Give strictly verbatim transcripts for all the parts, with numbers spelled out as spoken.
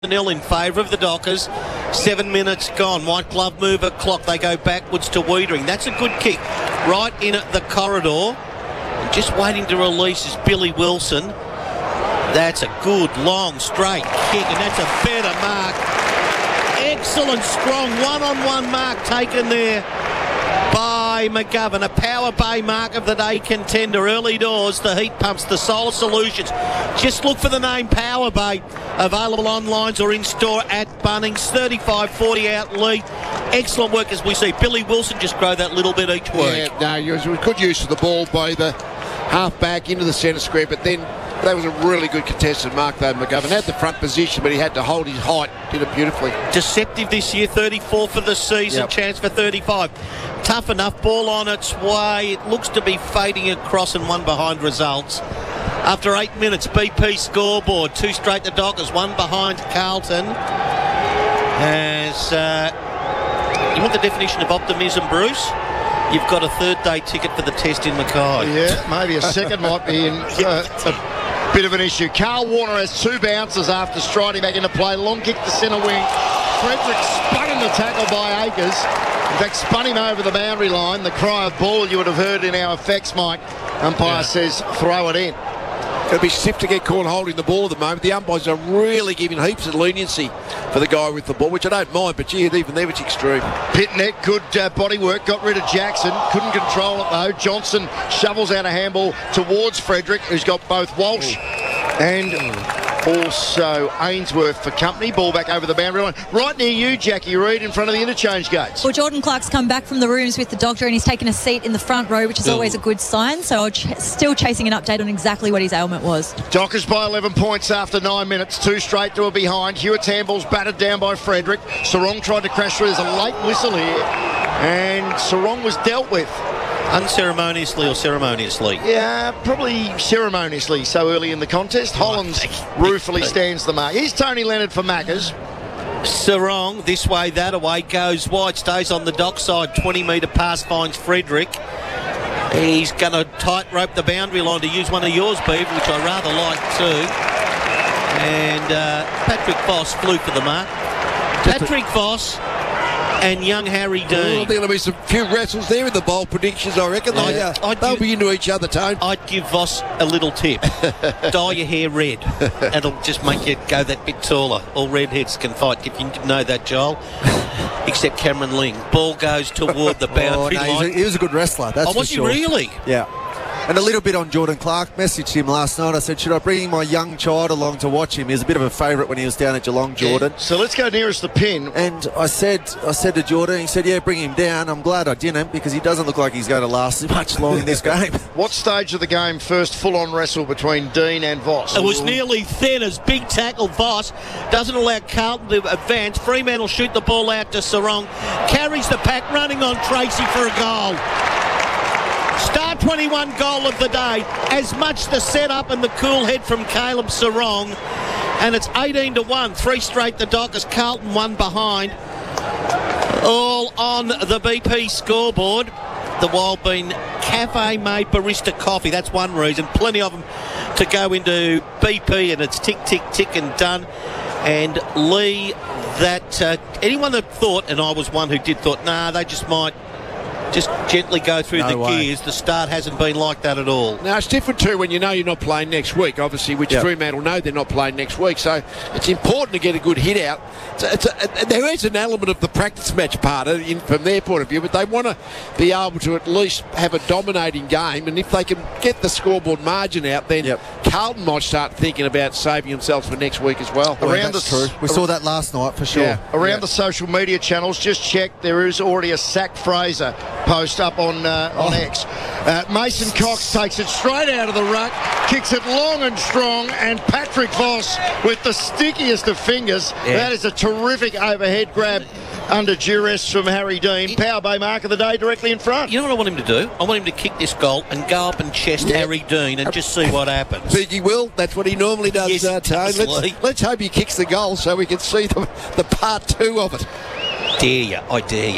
nil in favour of the Dockers. Seven minutes gone. White glove mover clock. They go backwards to Wiedering. That's a good kick. Right in at the corridor. And just waiting to release is Billy Wilson. That's a good, long, straight kick, and that's a better mark. Excellent, strong one-on-one mark taken there by McGovern. A Power Bay mark of the day contender. Early doors, the heat pumps, the solar solutions. Just look for the name Power Bay. Available online or in store at Bunnings. thirty-five forty out lead. Excellent work as we see Billy Wilson just grow that little bit each week. Yeah, no, it was good use of the ball by the half-back into the centre square, but then that was a really good contested mark though. McGovern had the front position, but he had to hold his height. Did it beautifully. Deceptive this year, thirty-four for the season, yep. Chance for thirty-five. Tough enough, ball on its way. It looks to be fading across and one behind results. After eight minutes, B P scoreboard. Two straight the Dockers, one behind Carlton. As uh, you want the definition of optimism, Bruce? You've got a third day ticket for the test in Mackay. Yeah, maybe a second might be in uh, a bit of an issue. Carl Warner has two bounces after striding back into play. Long kick to centre wing. Frederick spun in the tackle by Akers. In fact, spun him over the boundary line. The cry of ball you would have heard in our effects, Mike. Umpire yeah. says throw it in. It'll be stiff to get caught holding the ball at the moment. The umpires are really giving heaps of leniency for the guy with the ball, which I don't mind, but gee, even there it's extreme. Pitneck, good uh, body work, got rid of Jackson, couldn't control it though. Johnson shovels out a handball towards Frederick, who's got both Walsh Ooh. and also Ainsworth for company. Ball back over the boundary line. Right near you, Jackie Reid, in front of the interchange gates. Well, Jordan Clark's come back from the rooms with the doctor and he's taken a seat in the front row, which is Ooh. always a good sign. So I'm ch- still chasing an update on exactly what his ailment was. Dockers by eleven points after nine minutes. Two straight to a behind. Hewitt's handball's battered down by Frederick. Sarong tried to crash through. There's a late whistle here. And Sarong was dealt with. Unceremoniously or ceremoniously? Yeah, probably ceremoniously so early in the contest. Hollands ruefully stands the mark. Here's Tony Leonard for Maccas. Sarong, this way, that away, goes wide, stays on the dock side, twenty metre pass, finds Frederick. He's going to tight rope the boundary line to use one of yours, Beaver, which I rather like too. And uh, Patrick Voss flew for the mark. Patrick Voss and young Harry Dean. Oh, I think there'll be some few wrestles there in the bowl predictions, I reckon. Yeah. They, uh, I'd they'll give, be into each other, Tone. I'd give Voss a little tip. Dye your hair red. It'll just make you go that bit taller. All redheads can fight, if you didn't know that, Joel. Except Cameron Ling. Ball goes toward the boundary oh, no, line. A, he was a good wrestler, that's oh, for was sure. he really? Yeah. And a little bit on Jordan Clark. Messaged him last night. I said, should I bring my young child along to watch him? He was a bit of a favourite when he was down at Geelong, Jordan. Yeah. So let's go nearest the pin. And I said I said to Jordan, he said, yeah, bring him down. I'm glad I didn't because he doesn't look like he's going to last much long in this game. What stage of the game first full-on wrestle between Dean and Voss? It was nearly thin as big tackle. Voss doesn't allow Carlton to advance. Fremantle shoot the ball out to Sarong. Carries the pack, running on Tracy for a goal. Star twenty-one goal of the day. As much the setup and the cool head from Caleb Sarong. And it's eighteen to one. Three straight the Dockers. Carlton one behind. All on the B P scoreboard. The Wildbean Cafe made barista coffee. That's one reason. Plenty of them to go into B P, and it's tick, tick, tick and done. And Lee, that uh, anyone that thought, and I was one who did thought, nah, they just might just gently go through no the way. gears. The start hasn't been like that at all. Now, it's different too when you know you're not playing next week, obviously, which yep. Fremantle know they're not playing next week. So it's important to get a good hit out. It's a, it's a, there is an element of the practice match part in, from their point of view, but they want to be able to at least have a dominating game. And if they can get the scoreboard margin out, then yep. Carlton might start thinking about saving themselves for next week as well. well Around that's the, true. We saw that last night for sure. Yeah. Around yeah. the social media channels, just check, there is already a Sack Fraser post up on uh, on oh. X. Uh, Mason Cox takes it straight out of the ruck, kicks it long and strong, and Patrick Voss with the stickiest of fingers. Yeah. That is a terrific overhead grab under duress from Harry Dean. Power Bay mark of the day directly in front. You know what I want him to do? I want him to kick this goal and go up and chest yeah. Harry Dean and just see what happens. Think he will. That's what he normally does, yes, uh, Tone. Let's, let's hope he kicks the goal so we can see the, the part two of it. Dare you. I dare you.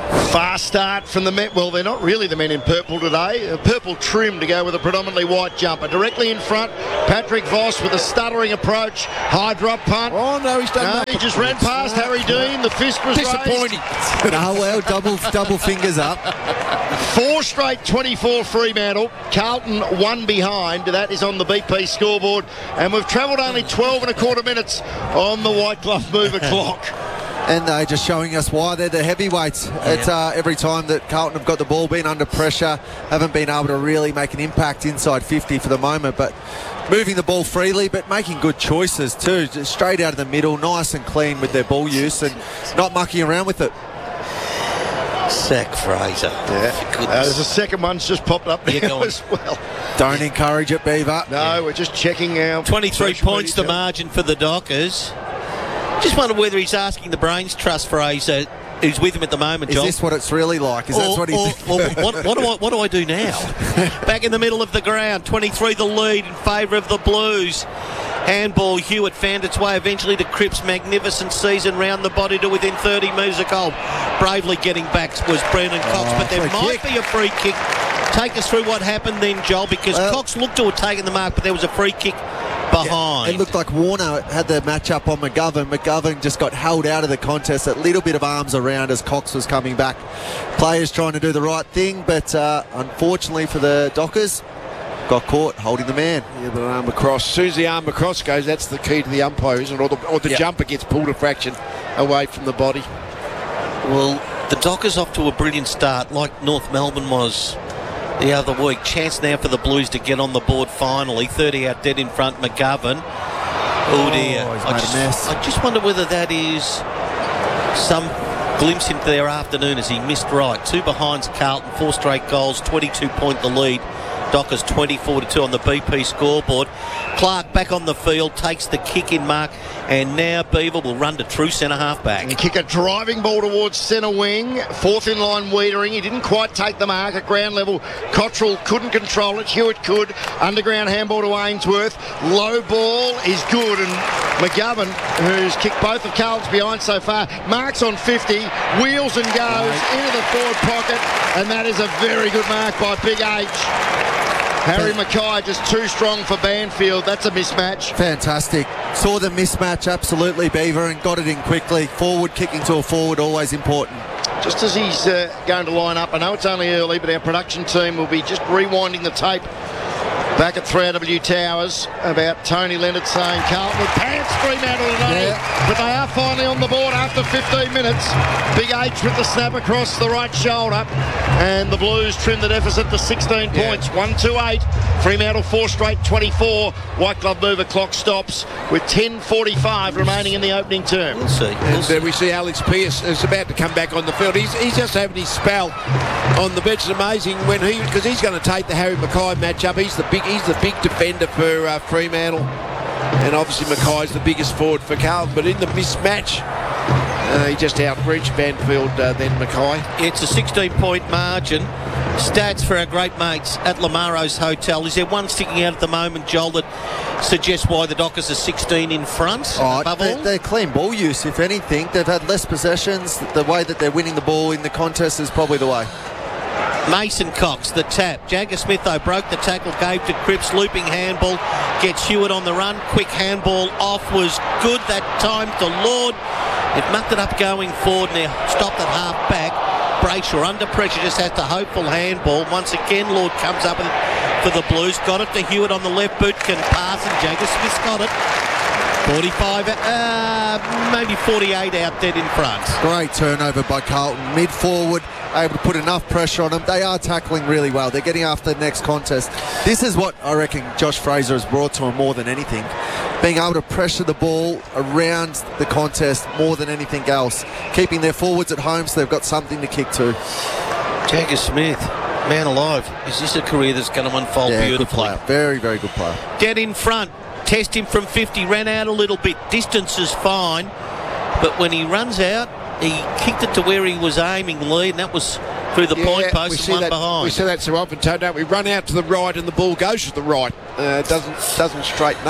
Fast start from the men. Well, they're not really the men in purple today. A purple trim to go with a predominantly white jumper. Directly in front, Patrick Voss with a stuttering approach. High drop punt. Oh, no, he's done No, nothing. he just ran past Harry Dean. The fist was Disappointing. raised. No, well, double double fingers up. Four straight twenty-four Fremantle. Carlton one behind. That is on the B P scoreboard. And we've travelled only twelve and a quarter minutes on the White Glove Mover clock. And they're just showing us why they're the heavyweights. It's uh, every time that Carlton have got the ball, been under pressure, haven't been able to really make an impact inside fifty for the moment, but moving the ball freely, but making good choices too. Just straight out of the middle, nice and clean with their ball use and not mucking around with it. Sack Fraser. Yeah. For Uh, there's a second one's just popped up Yeah, there go on. as well. Don't encourage it, Beaver. No, we're just checking our twenty-three social points media the margin for the Dockers. Just wonder whether he's asking the Brains Trust Fraser, who's with him at the moment, Is John. this what it's really like? Is that Or- what he or- thinks? or what, what, do I, what do I do now? Back in the middle of the ground, twenty-three the lead in favour of the Blues. Handball, Hewitt found its way eventually to Cripps. Magnificent season round the body to within thirty metres of goal. Bravely getting back was Brendan Cox, Oh, but there free might kick. be a free kick. Take us through what happened then, Joel, because Well- Cox looked to have taken the mark, but there was a free kick behind. It looked like Warner had the match up on McGovern. McGovern just got held out of the contest. A little bit of arms around as Cox was coming back. Players trying to do the right thing, but uh, unfortunately for the Dockers, got caught holding the man. Yeah, but an arm across. As soon as the arm across goes, that's the key to the umpire, isn't it? Or the, or the Yep. jumper gets pulled a fraction away from the body. Well, the Dockers off to a brilliant start, like North Melbourne was the other week. Chance now for the Blues to get on the board finally. thirty out dead in front, McGovern. Oh dear. Oh, he's I, made a just, mess. I just wonder whether that is some glimpse into their afternoon as he missed right. Two behinds Carlton, four straight goals, twenty-two point the lead. Dockers twenty-four to two on the B P scoreboard. Clark back on the field, takes the kick in mark, and now Beaver will run to true centre half back. And kick a driving ball towards centre wing. Fourth in line, Wiedering. He didn't quite take the mark at ground level. Cottrell couldn't control it. Hewitt could. Underground handball to Ainsworth. Low ball is good. And McGovern, who's kicked both of Carlton's behind so far, marks on fifty, wheels and goes into the forward pocket. And that is a very good mark by Big H. Harry Mackay just too strong for Banfield. That's a mismatch. Fantastic. Saw the mismatch, absolutely, Beaver, and got it in quickly. Forward kicking to a forward, always important. Just as he's uh, going to line up, I know it's only early, but our production team will be just rewinding the tape back at three R W Towers about Tony Leonard saying Carlton would pants Fremantle today, Yeah. but they are finally on the board after fifteen minutes. Big H with the snap across the right shoulder, and the Blues trim the deficit to sixteen Yeah. points. one two eight. Fremantle four straight twenty-four. White Glove Mover clock stops with ten forty-five remaining in the opening term. We'll see. We'll And see. uh, we see Alex Pearce is about to come back on the field. He's, he's just having his spell on the bench. It's amazing when he, because he's going to take the Harry Mackay matchup. He's the big, he's the big defender for uh, Fremantle, and obviously Mackay's the biggest forward for Carlton. But in the mismatch, uh, he just outreached Banfield uh, then Mackay. It's a sixteen point margin. Stats for our great mates at Lamaro's Hotel. Is there one sticking out at the moment, Joel, that suggests why the Dockers are sixteen in front? Oh, above they, all? they're clean ball use, if anything. They've had less possessions. The way that they're winning the ball in the contest is probably the way. Mason Cox, the tap. Jagger Smith, though, broke the tackle, gave to Cripps, looping handball, gets Hewitt on the run. Quick handball off was good that time to Lord. It mucked it up going forward, now stopped at half back. Brayshaw under pressure, just has the hopeful handball. Once again, Lord comes up with it for the Blues. Got it to Hewitt on the left boot, can pass, and Jagger Smith's got it. forty-five, uh, maybe forty-eight out dead in front. Great turnover by Carlton. Mid forward, able to put enough pressure on them. They are tackling really well. They're getting after the next contest. This is what I reckon Josh Fraser has brought to him more than anything. Being able to pressure the ball around the contest more than anything else. Keeping their forwards at home so they've got something to kick to. Jagger Smith, man alive. Is this a career that's going to unfold Yeah, good beautifully? player. Very, very good player. Dead in front. Test him from fifty. Ran out a little bit. Distance is fine. But when he runs out, he kicked it to where he was aiming, Lee, and that was through the point we post and see one that, behind. We see that so often, Tone, don't we? Run out to the right and the ball goes to the right. Uh, doesn't doesn't straighten up.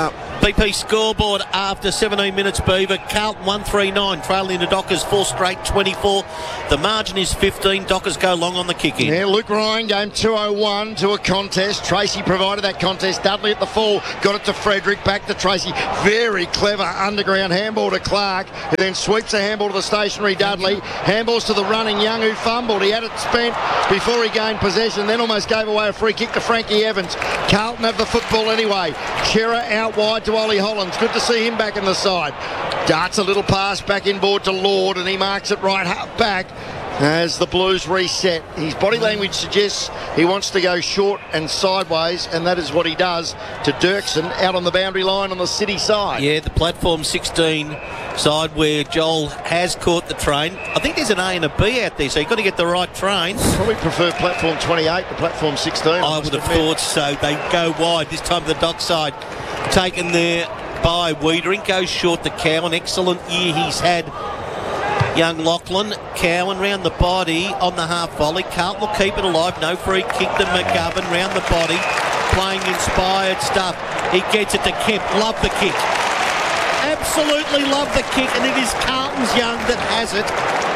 B P scoreboard after seventeen minutes, Beaver. Carlton one three nine, trailing the Dockers four straight twenty-four. The margin is fifteen. Dockers go long on the kick in. Yeah, Luke Ryan, game two oh one to a contest. Tracy provided that contest. Dudley at the full, got it to Frederick, back to Tracy. Very clever underground handball to Clark, who then sweeps a handball to the stationary Dudley. Handballs to the running Young, who fumbled. He had it spent before he gained possession, then almost gave away a free kick to Frankie Evans. Carlton have the football anyway. Chera out wide to Ollie Hollands. Good to see him back in the side. Darts a little pass back inboard to Lord, and he marks it right half back as the Blues reset. His body language suggests he wants to go short and sideways, and that is what he does to Dirksen out on the boundary line on the City side. Yeah, the platform sixteen side where Joel has caught the train. I think there's an A and a B out there, so you've got to get the right train. Probably prefer platform twenty-eight to platform sixteen. I would have thought so. They go wide this time to the dock side. Taken there by Wiedering. Goes short to Cowan. Excellent year he's had. Young Lachlan. Cowan round the body on the half volley. Carlton will keep it alive. No free kick to McGovern round the body. Playing inspired stuff. He gets it to Kemp. Love the kick. Absolutely love the kick, and it is Carlton's Young that has it.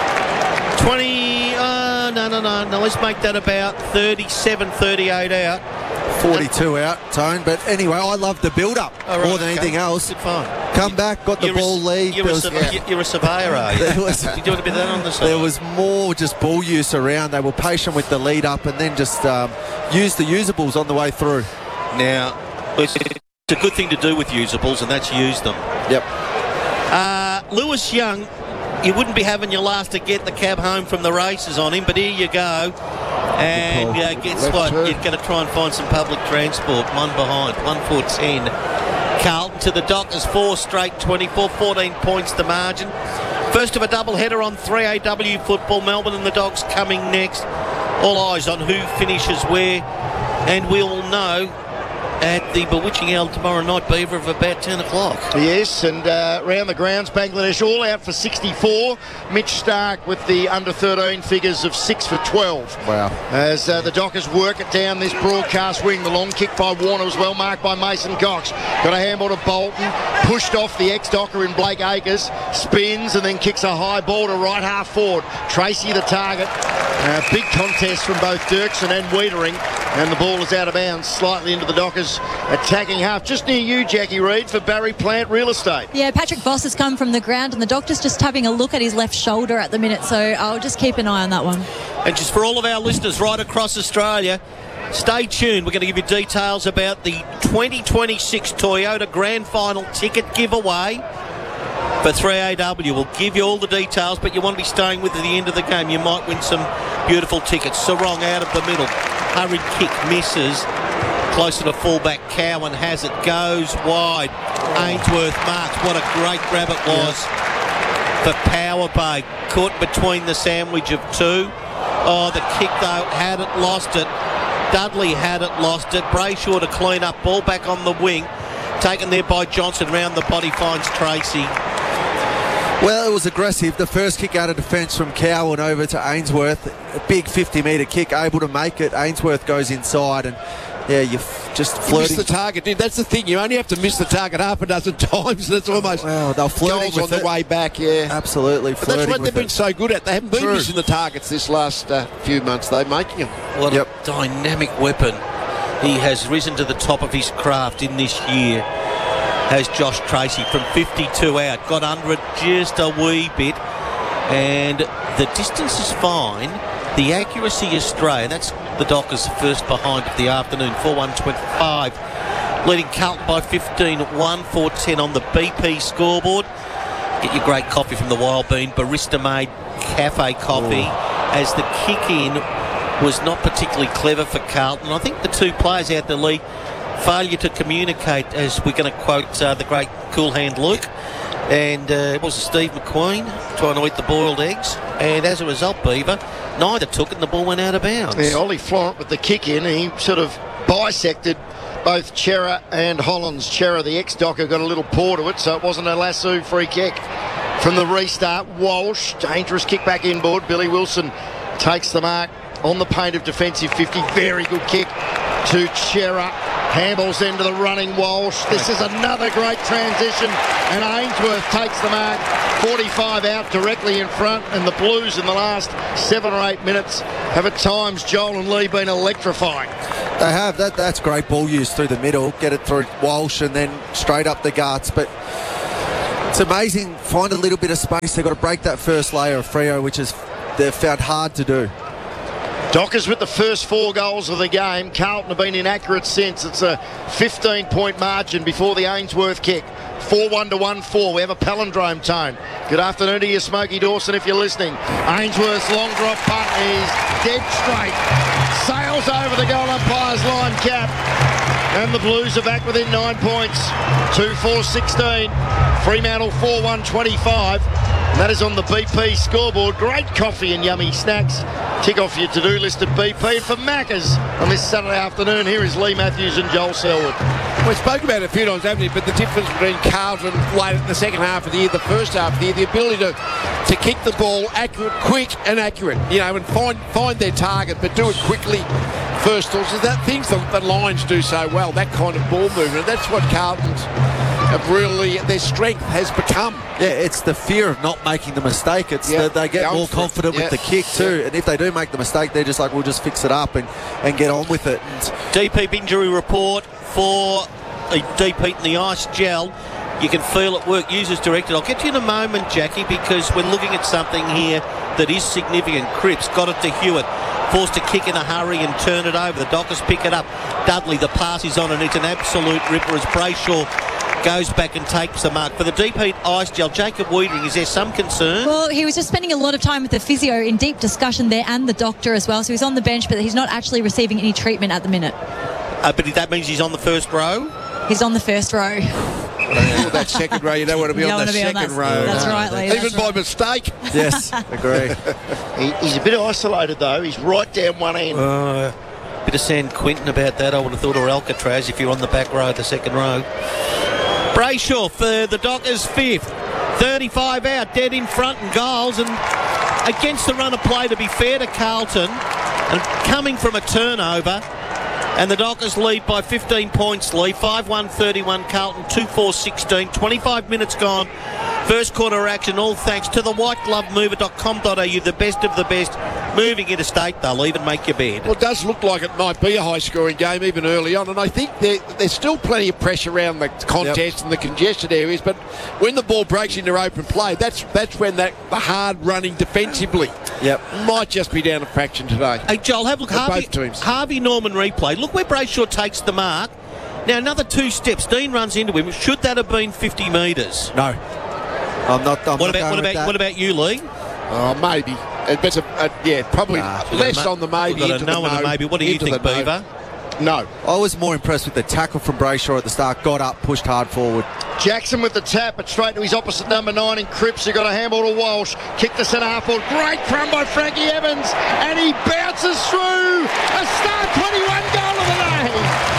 twenty, uh, no, no, no, no, let's make that about thirty-seven, thirty-eight out. forty-two out, Tone. But anyway, I love the build-up Oh, right, more than okay. anything else. Good fine. Come back, got the You're ball a, lead. You're, There a, was, sur- yeah. you're a surveyor, are you? There was- Did you do a bit of that on the side? There was more just ball use around. They were patient with the lead up and then just um, used the usables on the way through. Now, it's a good thing to do with usables, and that's use them. Yep. Uh, Lewis Young, you wouldn't be having your last to get the cab home from the races on him, but here you go. And uh, guess Left what? turn. You're going to try and find some public transport. One behind, one for ten. Carlton to the Dockers, four straight, twenty-four, fourteen points the margin. First of a double header on three A W football. Melbourne and the Dogs coming next. All eyes on who finishes where, and we'll know at the Bewitching Owl tomorrow night, Beaver, of about ten o'clock. Yes, and uh, round the grounds, Bangladesh all out for sixty-four. Mitch Stark with the under thirteen figures of six for twelve. Wow. As uh, the Dockers work it down this broadcast wing. The long kick by Warner was well marked by Mason Cox. Got a handball to Bolton. Pushed off the ex-Docker in Blake Acres. Spins and then kicks a high ball to right half forward. Tracy the target. Uh, big contest from both Dirksen and Wiedering. And the ball is out of bounds slightly into the Dockers attacking half. Just near you, Jackie Reid, for Barry Plant Real Estate. Yeah, Patrick Voss has come from the ground, and the doctor's just having a look at his left shoulder at the minute, so I'll just keep an eye on that one. And just for all of our listeners right across Australia, stay tuned. We're going to give you details about the twenty twenty-six Toyota Grand Final ticket giveaway for three A W. We'll give you all the details, but you want to be staying with at the end of the game. You might win some beautiful tickets. Sarong out of the middle. Hurried kick misses. Closer to fullback. Cowan has it. Goes wide. Ainsworth marks. What a great grab it was for Power Bay. Caught between the sandwich of two. Oh, the kick though had it, lost it. Dudley had it, lost it. Brayshaw to clean up. Ball back on the wing. Taken there by Johnson. Round the body finds Tracy. Well, it was aggressive. The first kick out of defence from Cowan over to Ainsworth. A big fifty metre kick, able to make it. Ainsworth goes inside and, yeah, you're f- just Miss flirting. the target. Dude, that's the thing. You only have to miss the target half a dozen times. That's almost Wow, they're flirting goals with on it. the way back, yeah. Absolutely But that's flirting what with they've been it. so good at. They haven't been True. missing the targets this last uh, few months. They're making them. What Yep. a dynamic weapon. He has risen to the top of his craft in this year. Has Josh Tracy from fifty-two out. Got under it just a wee bit. And the distance is fine. The accuracy is stray. That's the Dockers first behind of the afternoon. four one twenty-five. Leading Carlton by fifteen. one four ten on the B P scoreboard. Get your great coffee from the Wild Bean Barista Made Cafe Coffee. Ooh. As the kick in was not particularly clever for Carlton. I think the two players out the lead, failure to communicate, as we're going to quote uh, the great Cool Hand Luke. And uh, it was Steve McQueen trying to eat the boiled eggs. And as a result, Beaver, neither took it and the ball went out of bounds. Yeah, Ollie Florent with the kick in. He sort of bisected both Chera and Hollands. Chera, the ex-Docker, got a little paw to it, so it wasn't a lasso free kick. From the restart, Walsh, dangerous kick back inboard. Billy Wilson takes the mark on the paint of defensive fifty. Very good kick to Chera. Handballs into the running Walsh. This is another great transition, and Ainsworth takes the mark. forty-five out directly in front, and the Blues in the last seven or eight minutes have at times, Joel and Lee, been electrifying. They have. That, that's great ball use through the middle. Get it through Walsh and then straight up the guts. But it's amazing. Find a little bit of space. They've got to break that first layer of Freo, which is they've found hard to do. Dockers with the first four goals of the game. Carlton have been inaccurate since. It's a fifteen-point margin before the Ainsworth kick. four one to one four. We have a palindrome tone. Good afternoon to you, Smokey Dawson, if you're listening. Ainsworth's long drop punt is dead straight. Sails over the goal umpire's line cap. And the Blues are back within nine points. two four sixteen. Fremantle four one twenty-five. And that is on the B P scoreboard. Great coffee and yummy snacks. Tick off your to-do list at B P. And for Macca's on this Saturday afternoon, here is Lee Matthews and Joel Selwood. We spoke about it a few times, haven't we? But the difference between Carlton late in the second half of the year, the first half of the year, the ability to, to kick the ball accurate, quick and accurate, you know, and find find their target, but do it quickly. First thoughts is that things that the Lions do so well, that kind of ball movement. That's what Carlton's have really, their strength has become. Yeah, it's the fear of not making the mistake. It's Yeah, that they get going more for it. confident Yeah. with the kick too. Yeah. And if they do make the mistake, they're just like, we'll just fix it up and, and get on with it. And Deep heap injury report for a deep heat in the ice gel. You can feel it work. Users directed. I'll get to you in a moment, Jackie, because we're looking at something here that is significant. Cripps got it to Hewitt. Forced to kick in a hurry and turn it over. The Dockers pick it up. Dudley, the pass is on, and it's an absolute ripper as Brayshaw goes back and takes the mark. For the deep heat ice gel, Jacob Wiedering, is there some concern? Well, he was just spending a lot of time with the physio in deep discussion there and the doctor as well. So he's on the bench, but he's not actually receiving any treatment at the minute. Uh, but that means he's on the first row? He's on the first row. Oh, that second row, you don't want to be You on don't the wanna be on second that- row. that's right, Lee, Even that's by right. mistake. yes, agree. He, he's a bit isolated, though. He's right down one end. Uh, bit of San Quentin about that, I would have thought, or Alcatraz if you're on the back row, the second row. Brayshaw for the Dockers fifth. thirty-five out, dead in front and goals, and against the run of play, to be fair to Carlton, and coming from a turnover, and the Dockers lead by fifteen points, Lee. five one thirty-one Carlton, two four sixteen. twenty-five minutes gone. First quarter action, all thanks to the white glove mover dot com dot a u, the best of the best. Moving interstate, they'll even make your bed. Well, it does look like it might be a high-scoring game even early on, and I think there, there's still plenty of pressure around the contest Yep. and the congested areas, but when the ball breaks into open play, that's that's when that the hard running defensively Yep. might just be down a fraction today. Hey, Joel, have a look. For Harvey, both teams. Harvey Norman replay. Look where Brayshaw takes the mark. Now, another two steps. Dean runs into him. Should that have been fifty metres? No. I'm not. I'm What not about going what with about that. what about you, Lee? Oh, maybe. It- It's a, uh, yeah, probably Nah, less We've got a on the ma- maybe. we've got into a no the and a no, maybe. What do you into think, the no. Beaver? No. I was more impressed with the tackle from Brayshaw at the start. Got up, pushed hard forward. Jackson with the tap, but straight to his opposite number nine in Cripps, who got a handball to Walsh. Kick the centre half forward. Great crumb by Frankie Evans, and he bounces through. A star twenty-one goal of the day.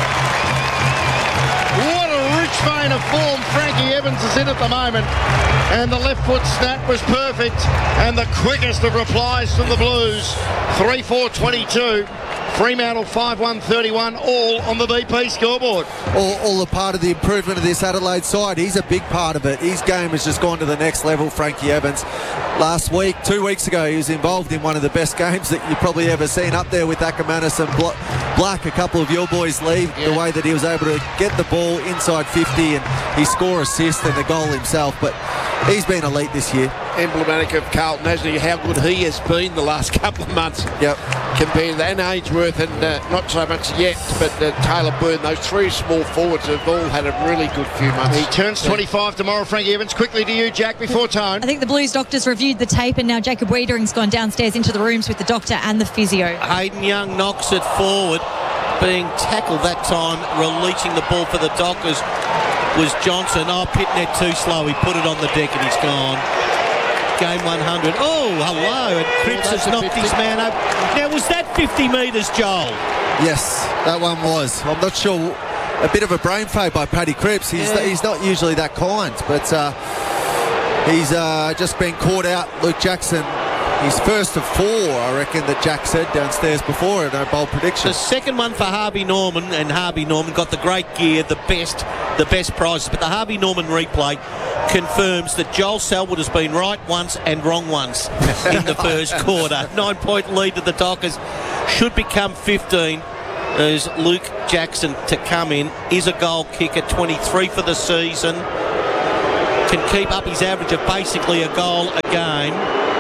What a rich vein of form Frankie Evans is in at the moment. And the left foot snap was perfect. And the quickest of replies from the Blues. three four twenty-two. Fremantle five one thirty-one, all on the B P scoreboard. All, all a part of the improvement of this Adelaide side. He's a big part of it. His game has just gone to the next level, Frankie Evans. Last week, two weeks ago, he was involved in one of the best games that you've probably ever seen, up there with Ackermanis and Bla- Black. A couple of your boys leave, Yeah. the way that he was able to get the ball inside fifty and he score assist and the goal himself. But he's been elite this year. Emblematic of Carlton, hasn't he? How good he has been the last couple of months. Yep. Compared to that, and Ainsworth, and uh, not so much yet, but uh, Taylor Byrne, those three small forwards have all had a really good few months. He turns twenty-five tomorrow, Frankie Evans. Quickly to you, Jack, before Tone. I think the Blues doctors reviewed the tape, and now Jacob Wiedering's gone downstairs into the rooms with the doctor and the physio. Hayden Young knocks it forward, being tackled that time, releasing the ball for the Dockers was Johnson. Oh, Pitnet too slow. He put it on the deck and he's gone. Game one hundred. Oh, hello. And Cripps Oh, has that's a knocked his fifty. man up. Now, was that fifty metres, Joel? Yes, that one was. I'm not sure. A bit of a brain fade by Paddy Cripps. He's, Yeah. he's not usually that kind, but uh, he's uh, just been caught out. Luke Jackson His first of four, I reckon, that Jack said downstairs before in our bold prediction. The second one for Harvey Norman, and Harvey Norman got the great gear, the best, the best prizes. But the Harvey Norman replay confirms that Joel Selwood has been right once and wrong once in the first quarter. Nine-point lead to the Dockers. Should become fifteen. There's Luke Jackson to come in. Is a goal kicker, twenty-three for the season. Can keep up his average of basically a goal a game.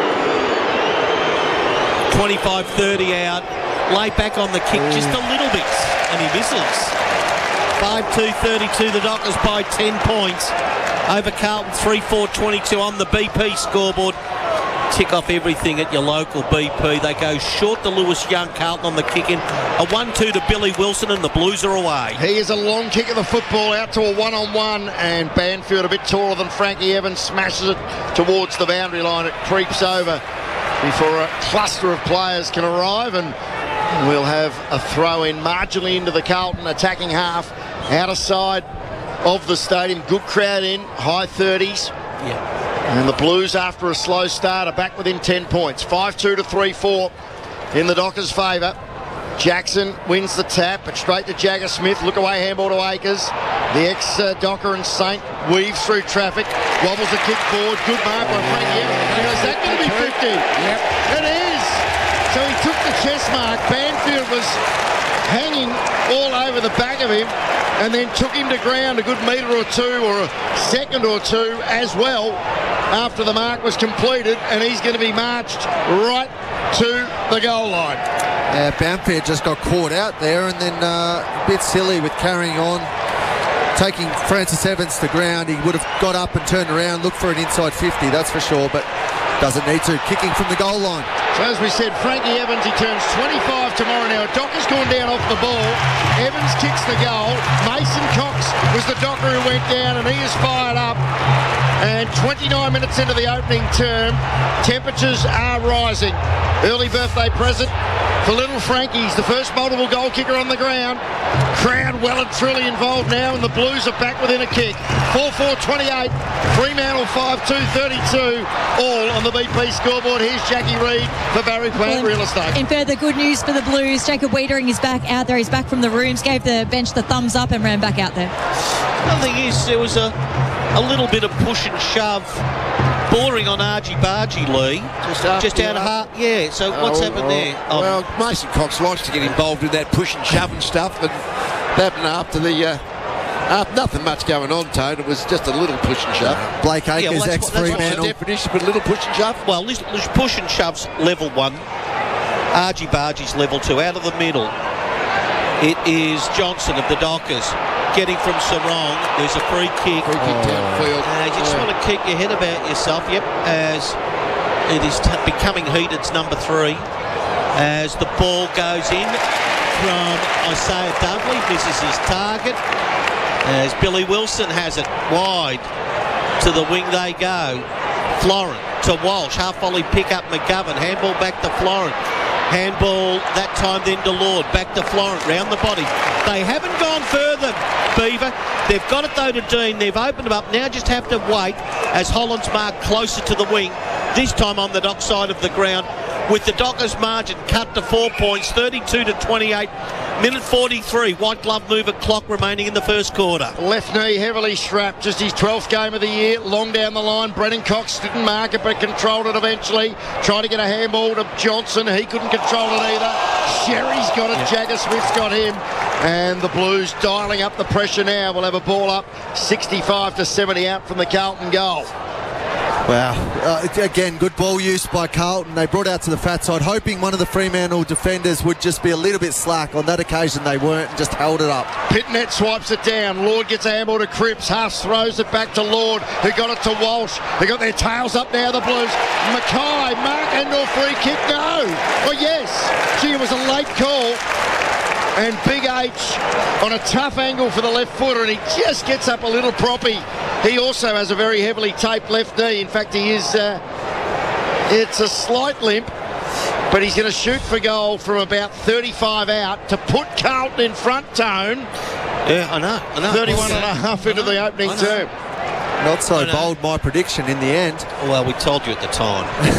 twenty-five thirty out. Laid back on the kick just a little bit, and he misses. five two thirty-two, the Dockers by ten points. Over Carlton, three four twenty-two on the B P scoreboard. Tick off everything at your local B P. They go short to Lewis Young. Carlton on the kick in. A one two to Billy Wilson, and the Blues are away. He is a long kick of the football out to a one-on-one, and Banfield, a bit taller than Frankie Evans, smashes it towards the boundary line. It creeps over before a cluster of players can arrive, and we'll have a throw in marginally into the Carlton attacking half, outer side of the stadium. Good crowd in, high thirties. Yeah. And the Blues, after a slow start, are back within ten points. five two to three four in the Dockers' favour. Jackson wins the tap, but straight to Jagger Smith. Look away, handball to Akers. The ex-Docker and Saint weaves through traffic. Wobbles the kick forward. Good mark by Frankie Evans. Is that going to be fifty? Yep. It is. So he took the chest mark. Banfield was hanging all over the back of him, and then took him to ground a good metre or two, or a second or two as well, after the mark was completed, and he's going to be marched right to the goal line. Uh, Banfield just got caught out there, and then uh, a bit silly with carrying on, taking Francis Evans to ground. He would have got up and turned around, looked for an inside fifty, that's for sure, but doesn't need to. Kicking from the goal line. So as we said, Frankie Evans, he turns twenty-five tomorrow now. Docker's gone down off the ball. Evans kicks the goal. Mason Cox was the Docker who went down, and he is fired up. And twenty-nine minutes into the opening term, temperatures are rising. Early birthday present for little Frankie. He's the first multiple goal kicker on the ground. Crowd well and truly involved now, and the Blues are back within a kick. four four twenty-eight, Fremantle five two thirty-two, all on the B P scoreboard. Here's Jackie Reid for Barry Plant Real Estate. In further good news for the Blues, Jacob Wiedering is back out there. He's back from the rooms, gave the bench the thumbs up and ran back out there. The thing is, there was a, a little bit of push and shove, boring on Argy Bargy, Lee. Just after Just out of the- heart. Yeah, so what's Oh, happened oh, there? Oh, Well, Mason Cox likes to get involved in that push and shove and stuff, and that happened after the uh, uh, nothing much going on, Tone. It was just a little push and shove. Blake well, Akers, that's what- that's what What's the ex-Fremantle. definition of a little push and shove? well, this, this push and shove's level one. Argy Bargy's level two. Out of the middle, it is Johnson of the Dockers. Getting from Sarong, there's a free kick. Free kick downfield. Uh, you just Yeah. want to keep your head about yourself. Yep, as it is t- becoming heated, it's number three. As the ball goes in from Isaiah Dudley, misses his target. As Billy Wilson has it wide to the wing they go. Florent to Walsh, half volley pick up McGovern, handball back to Florent. Handball that time then to Lord, back to Florent, round the body. They haven't gone further, Beaver. They've got it though to Dean. They've opened them up. Now just have to wait as Holland's marked closer to the wing, this time on the dock side of the ground, with the Dockers margin cut to four points, thirty-two to twenty-eight. Minute forty-three, white glove mover clock remaining in the first quarter. Left knee heavily strapped, just his twelfth game of the year. Long down the line, Brennan Cox didn't mark it but controlled it eventually. Tried to get a handball to Johnson, he couldn't control it either. Sherry's got it, Jagger Smith's got him. And the Blues dialing up the pressure now. We'll have a ball up sixty-five to seventy out from the Carlton goal. Wow. Uh, again, good ball use by Carlton. They brought out to the fat side, hoping one of the Fremantle defenders would just be a little bit slack. On that occasion, they weren't and just held it up. Pitnet swipes it down. Lord gets a handball to Cripps. Huss throws it back to Lord, who got it to Walsh. They got their tails up now, the Blues. Mackay, Mark Endor free kick. No. Oh, yes. Gee, it was a late call. And Big H on a tough angle for the left footer, and he just gets up a little proppy. He also has a very heavily taped left knee. In fact, he is, uh, it's a slight limp, but he's going to shoot for goal from about thirty-five out to put Carlton in front, Tone. Yeah, I know. I know. thirty-one and a half into the opening I know. term. Not so I know. bold, my prediction in the end. Well, we told you at the time.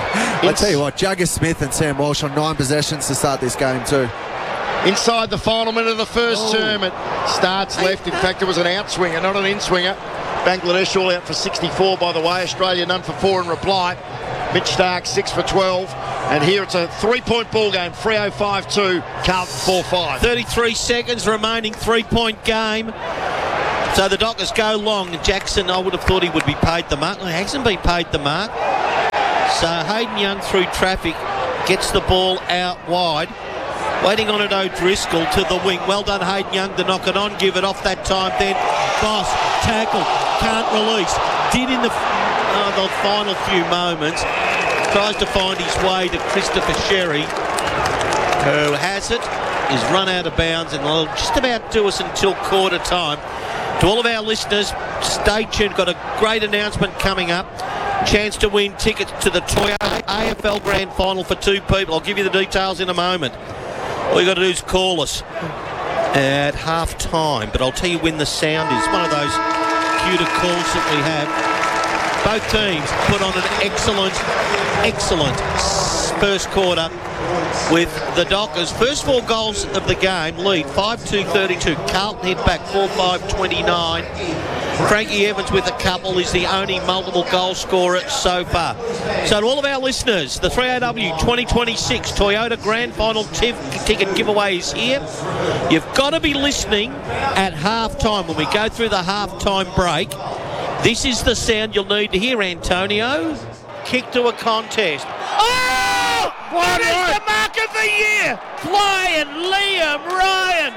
I tell you what, Jagger Smith and Sam Walsh on nine possessions to start this game too. Inside the final minute of the first Oh. term, it starts left. In fact, it was an outswinger, not an in-swinger. Bangladesh all out for sixty-four, by the way. Australia none for four in reply. Mitch Stark six for twelve. And here it's a three-point ball game. Freo five two, Carlton four five. thirty-three seconds remaining, three-point game. So the Dockers go long. Jackson, I would have thought he would be paid the mark. He hasn't been paid the mark. So Hayden Young through traffic gets the ball out wide. Waiting on it, O'Driscoll to the wing. Well done, Hayden Young, to knock it on. Give it off that time then. Boss, tackle, can't release. Did in the, uh, the final few moments. Tries to find his way to Christopher Sherry, who has it. Is run out of bounds and will just about do us until quarter time. To all of our listeners, stay tuned. Got a great announcement coming up. Chance to win tickets to the Toyota A F L Grand Final for two people. I'll give you the details in a moment. All you got to do is call us at half time, but I'll tell you when the sound is. One of those cuter calls that we have. Both teams put on an excellent, excellent first quarter with the Dockers. First four goals of the game lead five two thirty-two. Carlton hit back four five twenty-nine. Frankie Evans with a couple is the only multiple goal scorer so far. So to all of our listeners, the three A W twenty twenty-six Toyota Grand Final t- ticket giveaway is here. You've got to be listening at half-time when we go through the half-time break. This is the sound you'll need to hear, Antonio. Kick to a contest. Oh! What is the mark of the year? Flying Liam Ryan.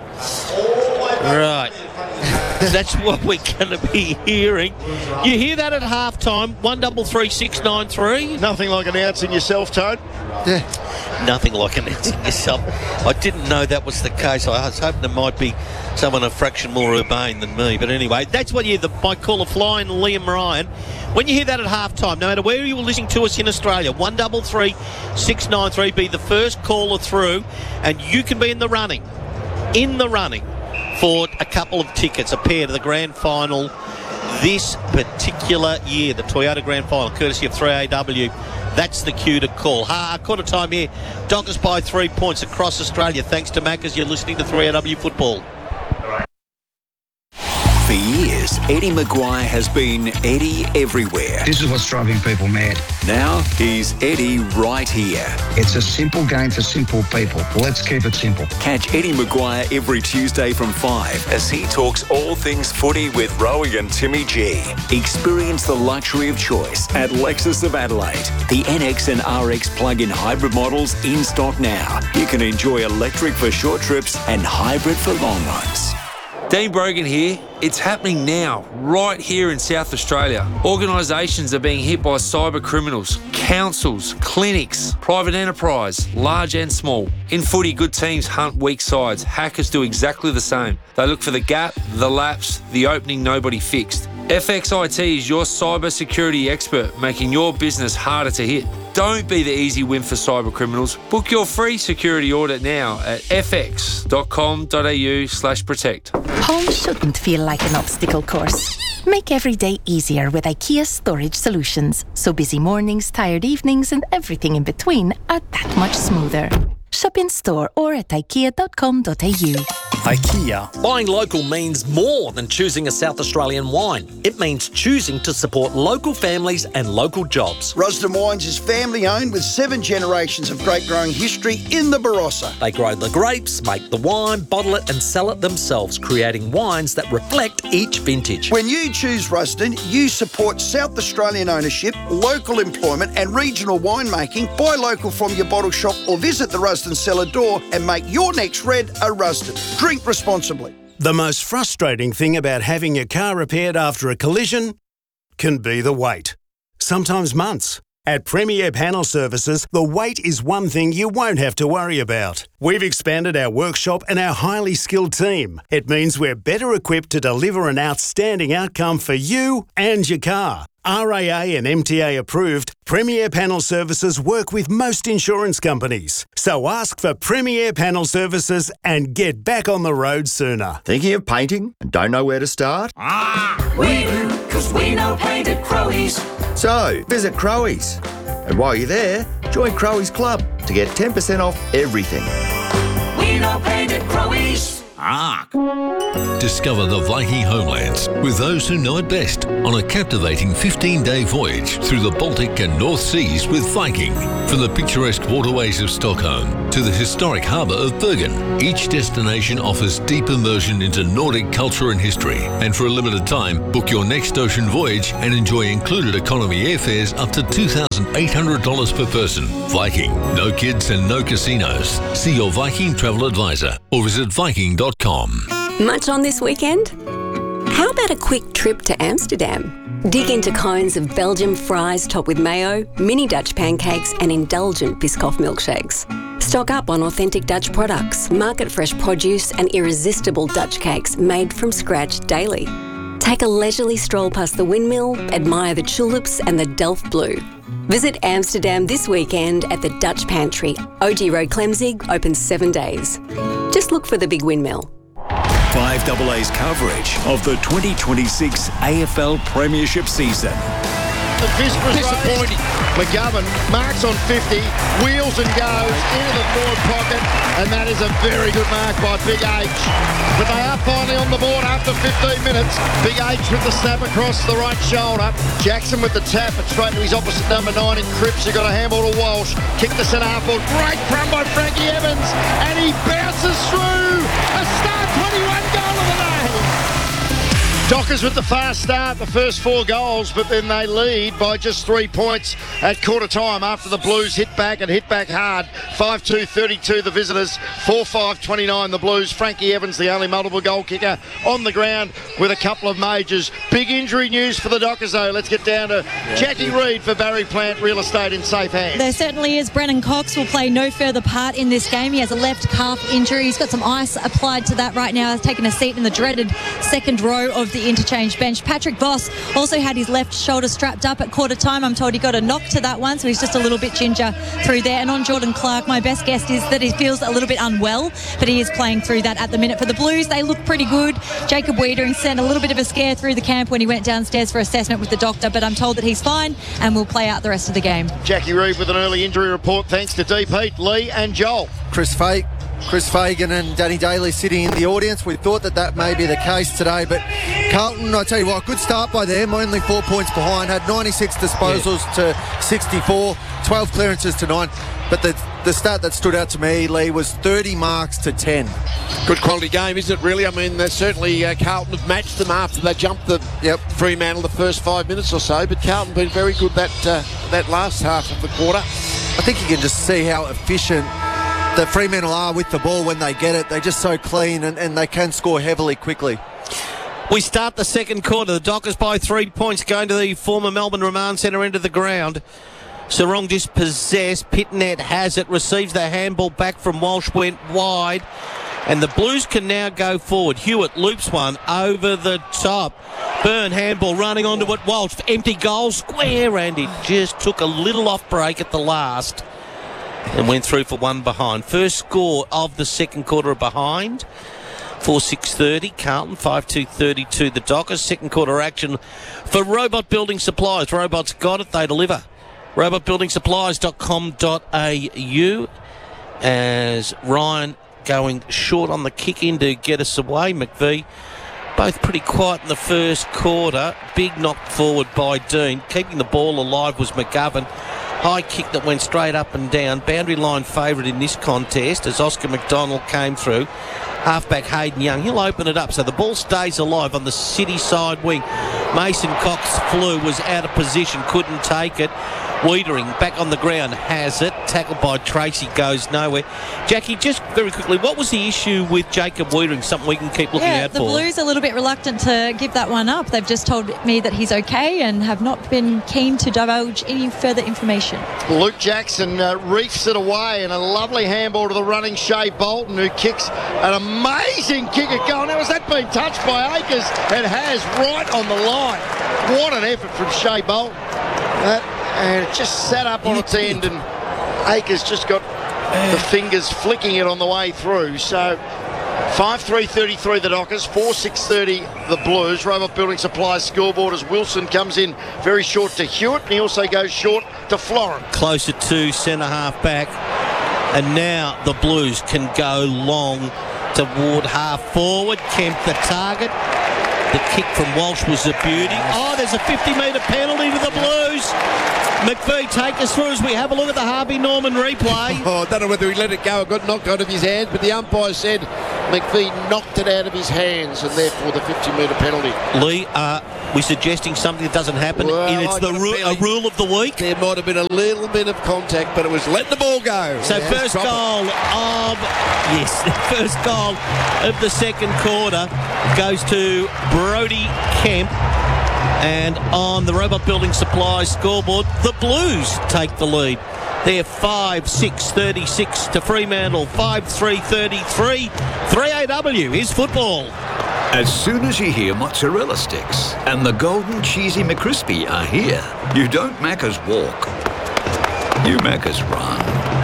Right. That's what we're going to be hearing. You hear that at halftime? One double three six nine three. Nothing like announcing yourself, Toad. Yeah. Nothing like announcing yourself. I didn't know that was the case. I was hoping there might be someone a fraction more urbane than me. But anyway, that's what you hear. The, I call a flying Liam Ryan. When you hear that at halftime, no matter where you were listening to us in Australia, one double three six nine three. Be the first caller through, and you can be in the running. In the running for a couple of tickets, a pair to the grand final this particular year, the Toyota Grand Final, courtesy of three A W. That's the cue to call. Ha, quarter time here. Dockers by three points across Australia. Thanks to Mac as you're listening to three A W football. For years, Eddie Maguire has been Eddie everywhere. This is what's driving people mad. Now he's Eddie right here. It's a simple game for simple people. Let's keep it simple. Catch Eddie Maguire every Tuesday from five as he talks all things footy with Rowie and Timmy G. Experience the luxury of choice at Lexus of Adelaide. The N X and R X plug-in hybrid models in stock now. You can enjoy electric for short trips and hybrid for long ones. Dean Brogan here. It's happening now, right here in South Australia. Organisations are being hit by cyber criminals, councils, clinics, private enterprise, large and small. In footy, good teams hunt weak sides. Hackers do exactly the same. They look for the gap, the lapse, the opening nobody fixed. F X I T is your cyber security expert, making your business harder to hit. Don't be the easy win for cyber criminals. Book your free security audit now at f x dot com dot a u slash protect. Home shouldn't feel like an obstacle course. Make every day easier with IKEA Storage Solutions, so busy mornings, tired evenings and everything in between are that much smoother. Shop in store or at ikea dot com dot a u. IKEA. Buying local means more than choosing a South Australian wine. It means choosing to support local families and local jobs. Rusden Wines is family owned with seven generations of grape growing history in the Barossa. They grow the grapes, make the wine, bottle it and sell it themselves, creating wines that reflect each vintage. When you choose Rusden, you support South Australian ownership, local employment and regional winemaking. Buy local from your bottle shop or visit the Rusden cellar door and make your next red a Rusden. Drink responsibly. The most frustrating thing about having your car repaired after a collision can be the wait. Sometimes months. At Premier Panel Services, the wait is one thing you won't have to worry about. We've expanded our workshop and our highly skilled team. It means we're better equipped to deliver an outstanding outcome for you and your car. R A A and M T A approved, Premier Panel Services work with most insurance companies. So ask for Premier Panel Services and get back on the road sooner. Thinking of painting and don't know where to start? We do, because we know paint at Crowey's. So, visit Crowey's. And while you're there, join Crowy's Club to get ten percent off everything. We don't paint at Crowy's. Ark. Discover the Viking homelands with those who know it best on a captivating fifteen-day voyage through the Baltic and North Seas with Viking. From the picturesque waterways of Stockholm to the historic harbour of Bergen, each destination offers deep immersion into Nordic culture and history. And for a limited time, book your next ocean voyage and enjoy included economy airfares up to two thousand eight hundred dollars per person. Viking. No kids and no casinos. See your Viking travel advisor or visit viking dot com. Much on this weekend? How about a quick trip to Amsterdam? Dig into cones of Belgian fries topped with mayo, mini Dutch pancakes and indulgent Biscoff milkshakes. Stock up on authentic Dutch products, market fresh produce and irresistible Dutch cakes made from scratch daily. Take a leisurely stroll past the windmill, admire the tulips and the Delft Blue. Visit Amsterdam this weekend at the Dutch Pantry, O G Road Clemzig, open seven days. Just look for the big windmill. five A A's coverage of the twenty twenty-six A F L Premiership season. The fist was disappointing. McGovern marks on fifty, wheels and goes into the forward pocket, and that is a very good mark by Big H. But they are finally on the board after fifteen minutes. Big H with the snap across the right shoulder. Jackson with the tap, and straight to his opposite number nine in Cripps, who got a handball to Walsh. Kick the centre half ball. Great run by Frankie Evans, and he bounces through. A star twenty-one goal of the day. Dockers with the fast start, the first four goals, but then they lead by just three points at quarter time after the Blues hit back and hit back hard. five two thirty-two the visitors, four five twenty-nine the Blues. Frankie Evans, the only multiple goal kicker on the ground with a couple of majors. Big injury news for the Dockers though. Let's get down to yeah. Jackie Reid for Barry Plant Real Estate in safe hands. There certainly is. Brennan Cox will play no further part in this game. He has a left calf injury. He's got some ice applied to that right now. He's taken a seat in the dreaded second row of the interchange bench. Patrick Voss also had his left shoulder strapped up at quarter time. I'm told he got a knock to that one, so he's just a little bit ginger through there. And on Jordan Clark, my best guess is that he feels a little bit unwell, but he is playing through that at the minute. For the Blues, they look pretty good. Jacob Wiedering sent a little bit of a scare through the camp when he went downstairs for assessment with the doctor, but I'm told that he's fine and will play out the rest of the game. Jackie Reid with an early injury report thanks to D. Pete, Lee and Joel. Chris Fake. Chris Fagan and Danny Daly sitting in the audience. We thought that that may be the case today, but Carlton, I tell you what, good start by them, only four points behind, had ninety-six disposals yeah. to sixty-four, twelve clearances to nine, but the, the stat that stood out to me, Lee, was thirty marks to ten. Good quality game, isn't it, really? I mean, uh, certainly uh, Carlton have matched them after they jumped the yep. Fremantle the first five minutes or so, but Carlton been very good that, uh, that last half of the quarter. I think you can just see how efficient the Fremantle are with the ball when they get it. They're just so clean and, and they can score heavily quickly. We start the second quarter. The Dockers by three points going to the former Melbourne Remand Centre end of the ground. Sarong dispossessed. Pitnet has it, receives the handball back from Walsh, went wide. And the Blues can now go forward. Hewitt loops one over the top. Byrne handball running onto it. Walsh, empty goal, square, and it just took a little off break at the last and went through for one behind. First score of the second quarter behind. four six thirty. Carlton, five two thirty-two. The Dockers. Second quarter action for Robot Building Supplies. Robots got it, they deliver. robot building supplies dot com dot a u as Ryan going short on the kick in to get us away. McVie both pretty quiet in the first quarter. Big knock forward by Dean. Keeping the ball alive was McGovern. High kick that went straight up and down. Boundary line favourite in this contest as Oscar McDonald came through. Halfback Hayden Young, he'll open it up. So the ball stays alive on the City side wing. Mason Cox flew, was out of position, couldn't take it. Wiedering back on the ground, has it. Tackled by Tracy, goes nowhere. Jackie, just very quickly, what was the issue with Jacob Wiedering? Something we can keep looking yeah, out the for. The Blues are a little bit reluctant to give that one up. They've just told me that he's okay and have not been keen to divulge any further information. Luke Jackson uh, reefs it away, and a lovely handball to the running Shea Bolton, who kicks an amazing kick at goal. Now, has that been touched by Akers? It has, right on the line. What an effort from Shea Bolton. That And it just sat up on its end, and Akers just got the fingers flicking it on the way through. So five three thirty-three the Dockers, four six thirty the Blues. Robot Building Supplies scoreboard as Wilson comes in very short to Hewitt, and he also goes short to Florent. Closer to centre half back. And now the Blues can go long toward half forward. Kemp the target. The kick from Walsh was a beauty. Oh, there's a fifty metre penalty to the Blues. McVee, take us through as we have a look at the Harvey Norman replay. Oh, I don't know whether he let it go or got knocked out of his hands, but the umpire said McVee knocked it out of his hands, and therefore the fifty metre penalty. Lee, uh, we're suggesting something that doesn't happen, Well, and it's I the got a ru- a feeling rule of the week. There might have been a little bit of contact, but it was letting the ball go. So Yeah, first drop it. goal of, yes, the first goal of the second quarter goes to Brody Kemp. And on the Robot Building Supplies scoreboard, the Blues take the lead. They're five six thirty-six to Fremantle, five three thirty-three. three A W is football. As soon as you hear mozzarella sticks and the golden cheesy McCrispy are here, you don't Macca's walk. You Macca's run.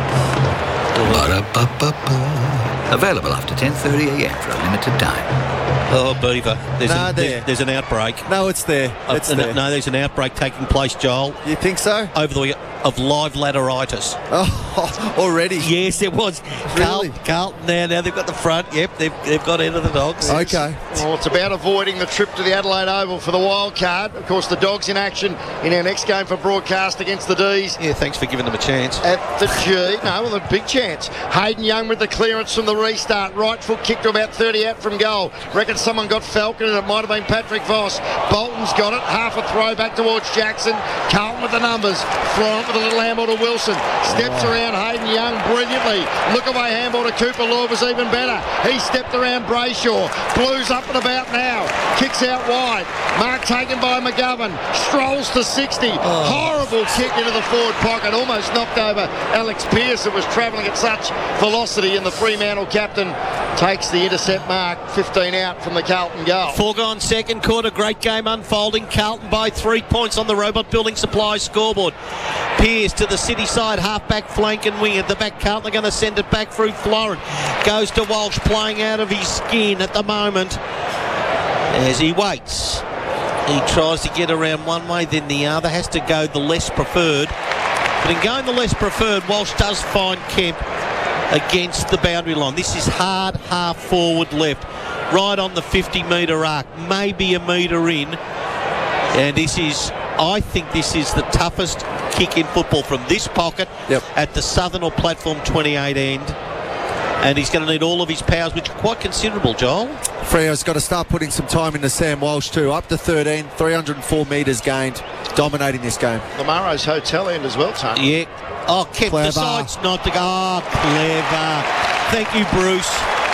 Ba-da-ba-ba-ba. Available after ten thirty a m for a limited time. Oh, Beaver, there's, Nah, an, there. there- there's an outbreak. No, it's there. Uh, It's no, there. no, there's an outbreak taking place, Joel. You think so? Over the week of live lateritis. Oh, already? Yes, it was. Really? Carlton, Carlton now, now they've got the front. Yep, they've, they've got out of the Dogs. Okay. Well, it's about avoiding the trip to the Adelaide Oval for the wild card. Of course, the Dogs in action in our next game for broadcast against the D's. Yeah, thanks for giving them a chance. At the G, no, well, a big chance. Hayden Young with the clearance from the restart. Right foot kick to about thirty out from goal. Reckon someone got Falcon and it might have been Patrick Voss. Bolton's got it. Half a throw back towards Jackson. Carlton with the numbers. Florent with a little handball to Wilson. Steps around Hayden Young brilliantly. Look away handball to Cooper Law was even better. He stepped around Brayshaw. Blues up and about now. Kicks out wide. Mark taken by McGovern. Strolls to sixty. Horrible kick into the forward pocket. Almost knocked over Alex Pearce. It was travelling at such velocity, and the Fremantle captain takes the intercept mark. fifteen out from the Carlton goal. Foregone second quarter, great game unfolding. Carlton by three points on the Robot Building Supplies scoreboard. Pearce to the city side, half-back flank and wing. At the back, Carlton are going to send it back through Florent. Goes to Walsh, playing out of his skin at the moment as he waits. He tries to get around one way, then the other. Has to go the less preferred. But in going the less preferred, Walsh does find Kemp against the boundary line. This is hard half forward left, right on the fifty metre arc, maybe a metre in. And this is, I think this is the toughest kick in football from this pocket Yep. at the Southern or Platform twenty-eight end. And he's going to need all of his powers, which are quite considerable, Joel. Freo's got to start putting some time into Sam Walsh too. Up to thirteen, three hundred four metres gained, dominating this game. The Murray's hotel end as well, Tony. Yeah. Oh, Kemp Clever. decides not to go. Oh, clever. Thank you, Bruce.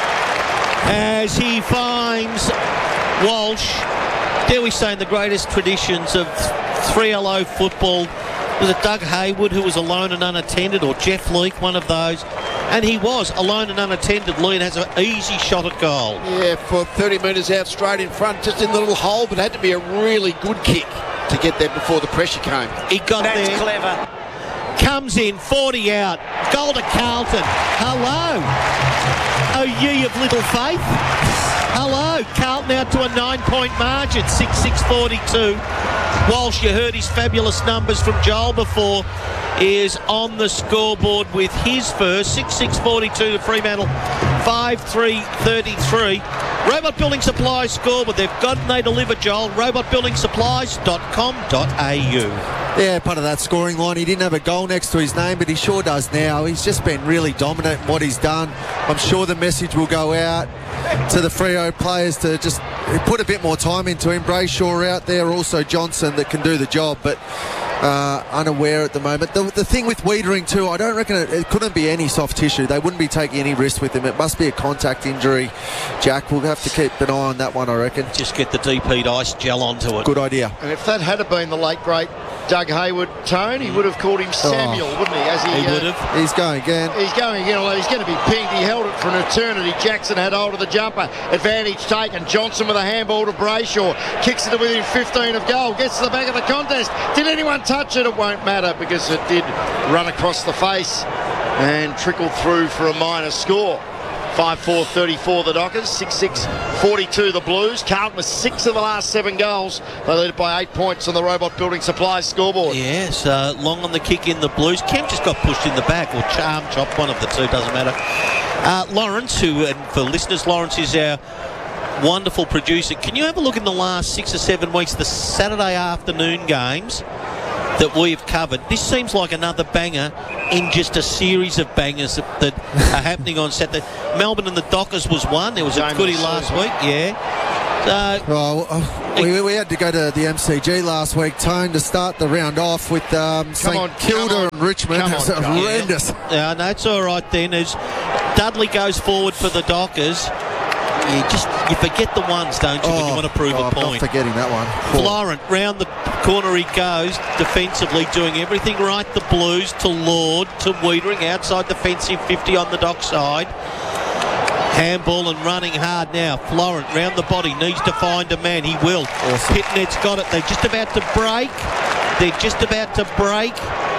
As he finds Walsh, dare we say, in the greatest traditions of three L O football. Was it Doug Hayward who was alone and unattended, or Jeff Leake, one of those? And he was alone and unattended. Lee, and has an easy shot at goal. Yeah, for thirty metres out straight in front, just in the little hole, but it had to be a really good kick to get there before the pressure came. He got That's there. clever. Comes in, forty out. Goal to Carlton. Hello. Oh, ye of little faith. Hello. Carlton out to a nine-point margin, six six forty-two. Walsh, you heard his fabulous numbers from Joel before, is on the scoreboard with his first, six six forty-two to Fremantle, five three thirty-three. Robot Building Supplies scoreboard. They've got and they deliver, Joel. robot building supplies dot com dot a u. Yeah, part of that scoring line. He didn't have a goal next to his name, but he sure does now. He's just been really dominant in what he's done. I'm sure the message will go out to the Freo players to just put a bit more time into him. Brayshaw out there, also Johnson that can do the job, but uh, unaware at the moment. The, the thing with Wiedering too, I don't reckon it, it couldn't be any soft tissue. They wouldn't be taking any risk with him. It must be a contact injury. Jack, we'll have to keep an eye on that one, I reckon. Just get the D P'd ice gel onto it. Good idea. And if that had been the late, great Doug Hayward tone, he would have called him Samuel, Oh. wouldn't he? As he, He uh, would have. He's going again. He's going again, although he's going to be pinged. He held it for an eternity. Jackson had hold of the jumper. Advantage taken. Johnson with a handball to Brayshaw. Kicks it to within fifteen of goal. Gets to the back of the contest. Did anyone touch it? It won't matter because it did run across the face and trickled through for a minor score. five four thirty-four the Dockers, six six forty-two the Blues. Carlton with six of the last seven goals. They lead it by eight points on the Robot Building Supplies scoreboard. Yes, uh, long on the kick in the Blues. Kemp just got pushed in the back, or charm chop, one of the two, doesn't matter. Uh, Lawrence, who, and for listeners, Lawrence is our wonderful producer. Can you have a look in the last six or seven weeks, the Saturday afternoon games that we've covered? This seems like another banger in just a series of bangers that, that are happening on Saturday. Melbourne and the Dockers was one. There was a goodie last week, yeah. So, well, uh, we, we had to go to the M C G last week, Tone, to start the round off with um, St Kilda and Richmond. It was horrendous. Yeah, yeah, no, it's all right then. As Dudley goes forward for the Dockers, you just you forget the ones, don't you, oh, when you want to prove oh, a point. I'm not forgetting that one. Florent, round the corner he goes, defensively doing everything right. The Blues to Lord, to Wiedering, outside defensive fifty on the Dock side. Handball and running hard now. Florent round the body, needs to find a man. He will. Awesome. Pitnet's got it. They're just about to break. They're just about to break.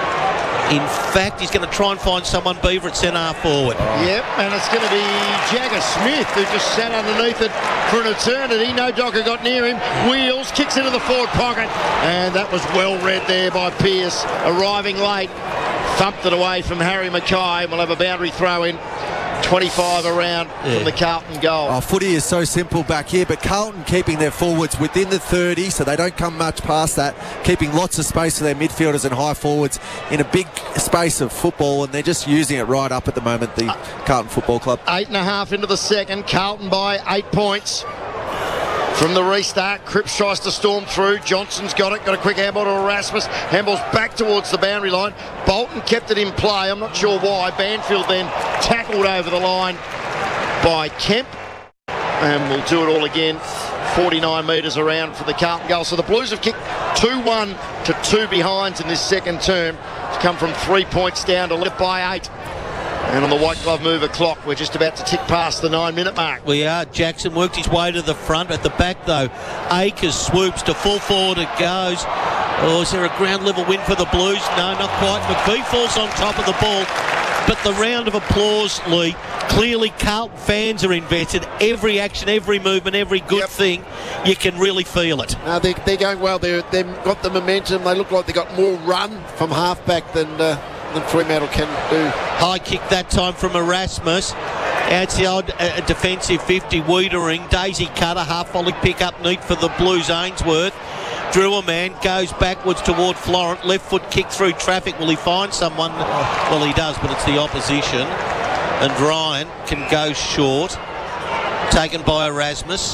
In fact, he's going to try and find someone, Beaver, at centre forward. Yep, and it's going to be Jagger Smith, who just sat underneath it for an eternity. No Docker got near him. Wheels, kicks into the forward pocket, and that was well read there by Pearce, arriving late. Thumped it away from Harry Mackay. We'll have a boundary throw in. twenty-five around yeah. from the Carlton goal. Oh, footy is so simple back here, but Carlton keeping their forwards within the thirty, so they don't come much past that, keeping lots of space for their midfielders and high forwards in a big space of football, and they're just using it right up at the moment, the uh, Carlton Football Club. Eight and a half into the second, Carlton by eight points. From the restart, Cripps tries to storm through. Johnson's got it, got a quick handball to Erasmus. Handball's back towards the boundary line. Bolton kept it in play, I'm not sure why. Banfield then tackled over the line by Kemp. And we'll do it all again. forty-nine metres around for the Carlton goal. So the Blues have kicked two one to two behinds in this second term. To come from three points down to left by eight. And on the white glove mover clock, we're just about to tick past the nine-minute mark. We are. Jackson worked his way to the front. At the back, though, Akers swoops to full forward. It goes. Oh, is there a ground-level win for the Blues? No, not quite. McVie falls on top of the ball. But the round of applause, Lee, clearly Carlton fans are invested. Every action, every movement, every good yep. thing, you can really feel it. No, they're, they're going well. They're, they've got the momentum. They look like they've got more run from half-back than... Uh than Fremantle can do. High kick that time from Erasmus. Outside uh, defensive fifty, Wiedering. Daisy Cutter, half-volley pick up neat for the Blues. Ainsworth drew a man, goes backwards toward Florent. Left foot kick through traffic. Will he find someone? Well, he does, but it's the opposition. And Ryan can go short. Taken by Erasmus.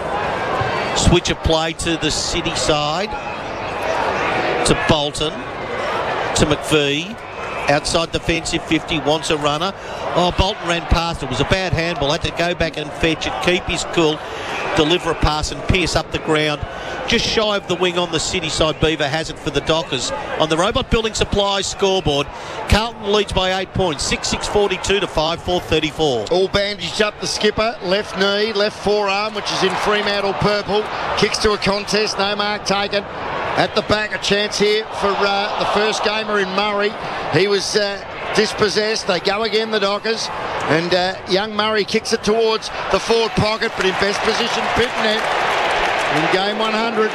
Switch of play to the City side. To Bolton. To McVie. Outside defensive fifty, wants a runner. Oh, Bolton ran past it. It was a bad handball. Had to go back and fetch it, keep his cool, deliver a pass and pierce up the ground. Just shy of the wing on the City side. Beaver has it for the Dockers. On the Robot Building Supplies scoreboard, Carlton leads by eight points, six six forty-two to five four thirty-four. All bandaged up the skipper, left knee, left forearm, which is in Fremantle purple. Kicks to a contest, no mark taken. At the back, a chance here for uh, the first gamer in Murray. He was uh, dispossessed. They go again, the Dockers. And uh, young Murray kicks it towards the forward pocket, but in best position, Pitnet in game one hundred.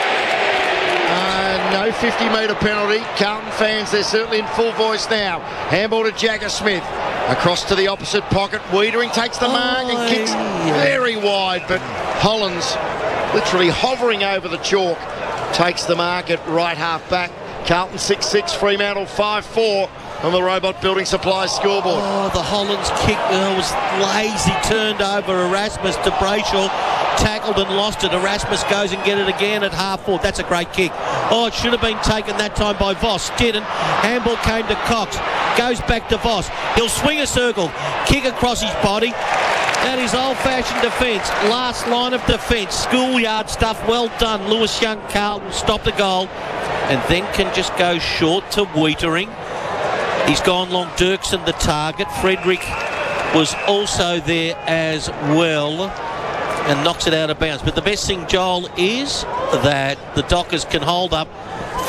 Uh, no fifty metre penalty. Carlton fans, they're certainly in full voice now. Handball to Jagger Smith. Across to the opposite pocket. Wiedering takes the mark and kicks very wide, but Hollands literally hovering over the chalk. Takes the mark at right half back. Carlton six six, Fremantle five four on the Robot Building Supplies scoreboard. Oh, the Hollands kick uh, was lazy, turned over Erasmus to Brayshaw, tackled and lost it. Erasmus goes and get it again at half forward. That's a great kick. Oh, it should have been taken that time by Voss. Didn't. Handball came to Cox. Goes back to Voss. He'll swing a circle, kick across his body. That is old-fashioned defence. Last line of defence. Schoolyard stuff. Well done. Lewis Young, Carlton stopped a goal and then can just go short to Wiedering. He's gone long. Dirksen the target. Frederick was also there as well and knocks it out of bounds. But the best thing, Joel, is that the Dockers can hold up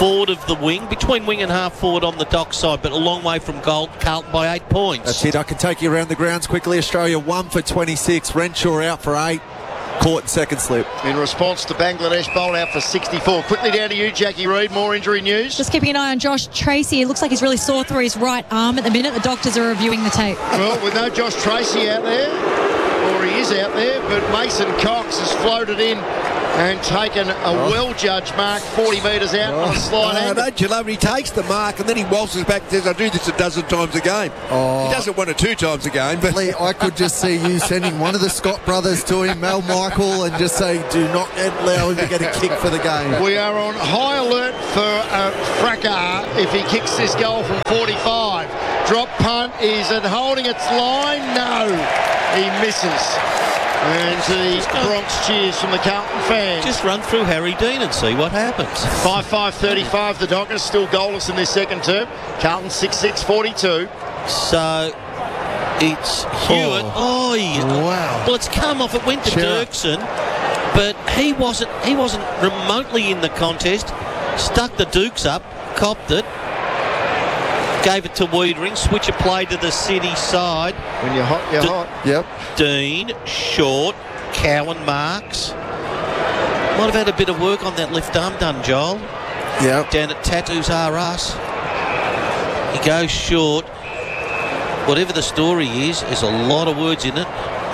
forward of the wing, between wing and half forward on the dock side, but a long way from goal. Carlton by eight points. That's it. I can take you around the grounds quickly. Australia one for twenty-six. Renshaw out for eight. Caught in second slip. In response to Bangladesh, bowled out for sixty-four. Quickly down to you, Jackie Reid. More injury news. Just keeping an eye on Josh Tracy. It looks like he's really sore through his right arm at the minute. The doctors are reviewing the tape. Well, with no Josh Tracy out there, or he is out there, but Mason Cox has floated in and taken a Oh. well-judged mark forty metres out on a slide Oh, angle. don't you love it? He takes the mark and then he waltzes back and says, I do this a dozen times a game. Oh. He does it one or two times a game. But Lee, I could just see you sending one of the Scott brothers to him, Mel Michael, and just say, do not allow him to get a kick for the game. We are on high alert for a fracas if he kicks this goal from forty-five. Drop punt, is it holding its line? No, he misses. And to the Bronx cheers from the Carlton fans. Just run through Harry Dean and see what happens. five five thirty-five, the Dockers still goalless in this second term. Carlton six six forty-two. So it's Hewitt. Oh, he, wow. Well, it's come off. It went to Chera. Dirksen, but he wasn't. He wasn't remotely in the contest. Stuck the Dukes up, copped it, gave it to Wiedering. Switch a play to the City side. When you're hot, you're D- hot. Yep. Dean, Short, Cowan, Marks. Might have had a bit of work on that left arm done, Joel. Yep. Down at Tattoos R Us. He goes short. Whatever the story is, there's a lot of words in it.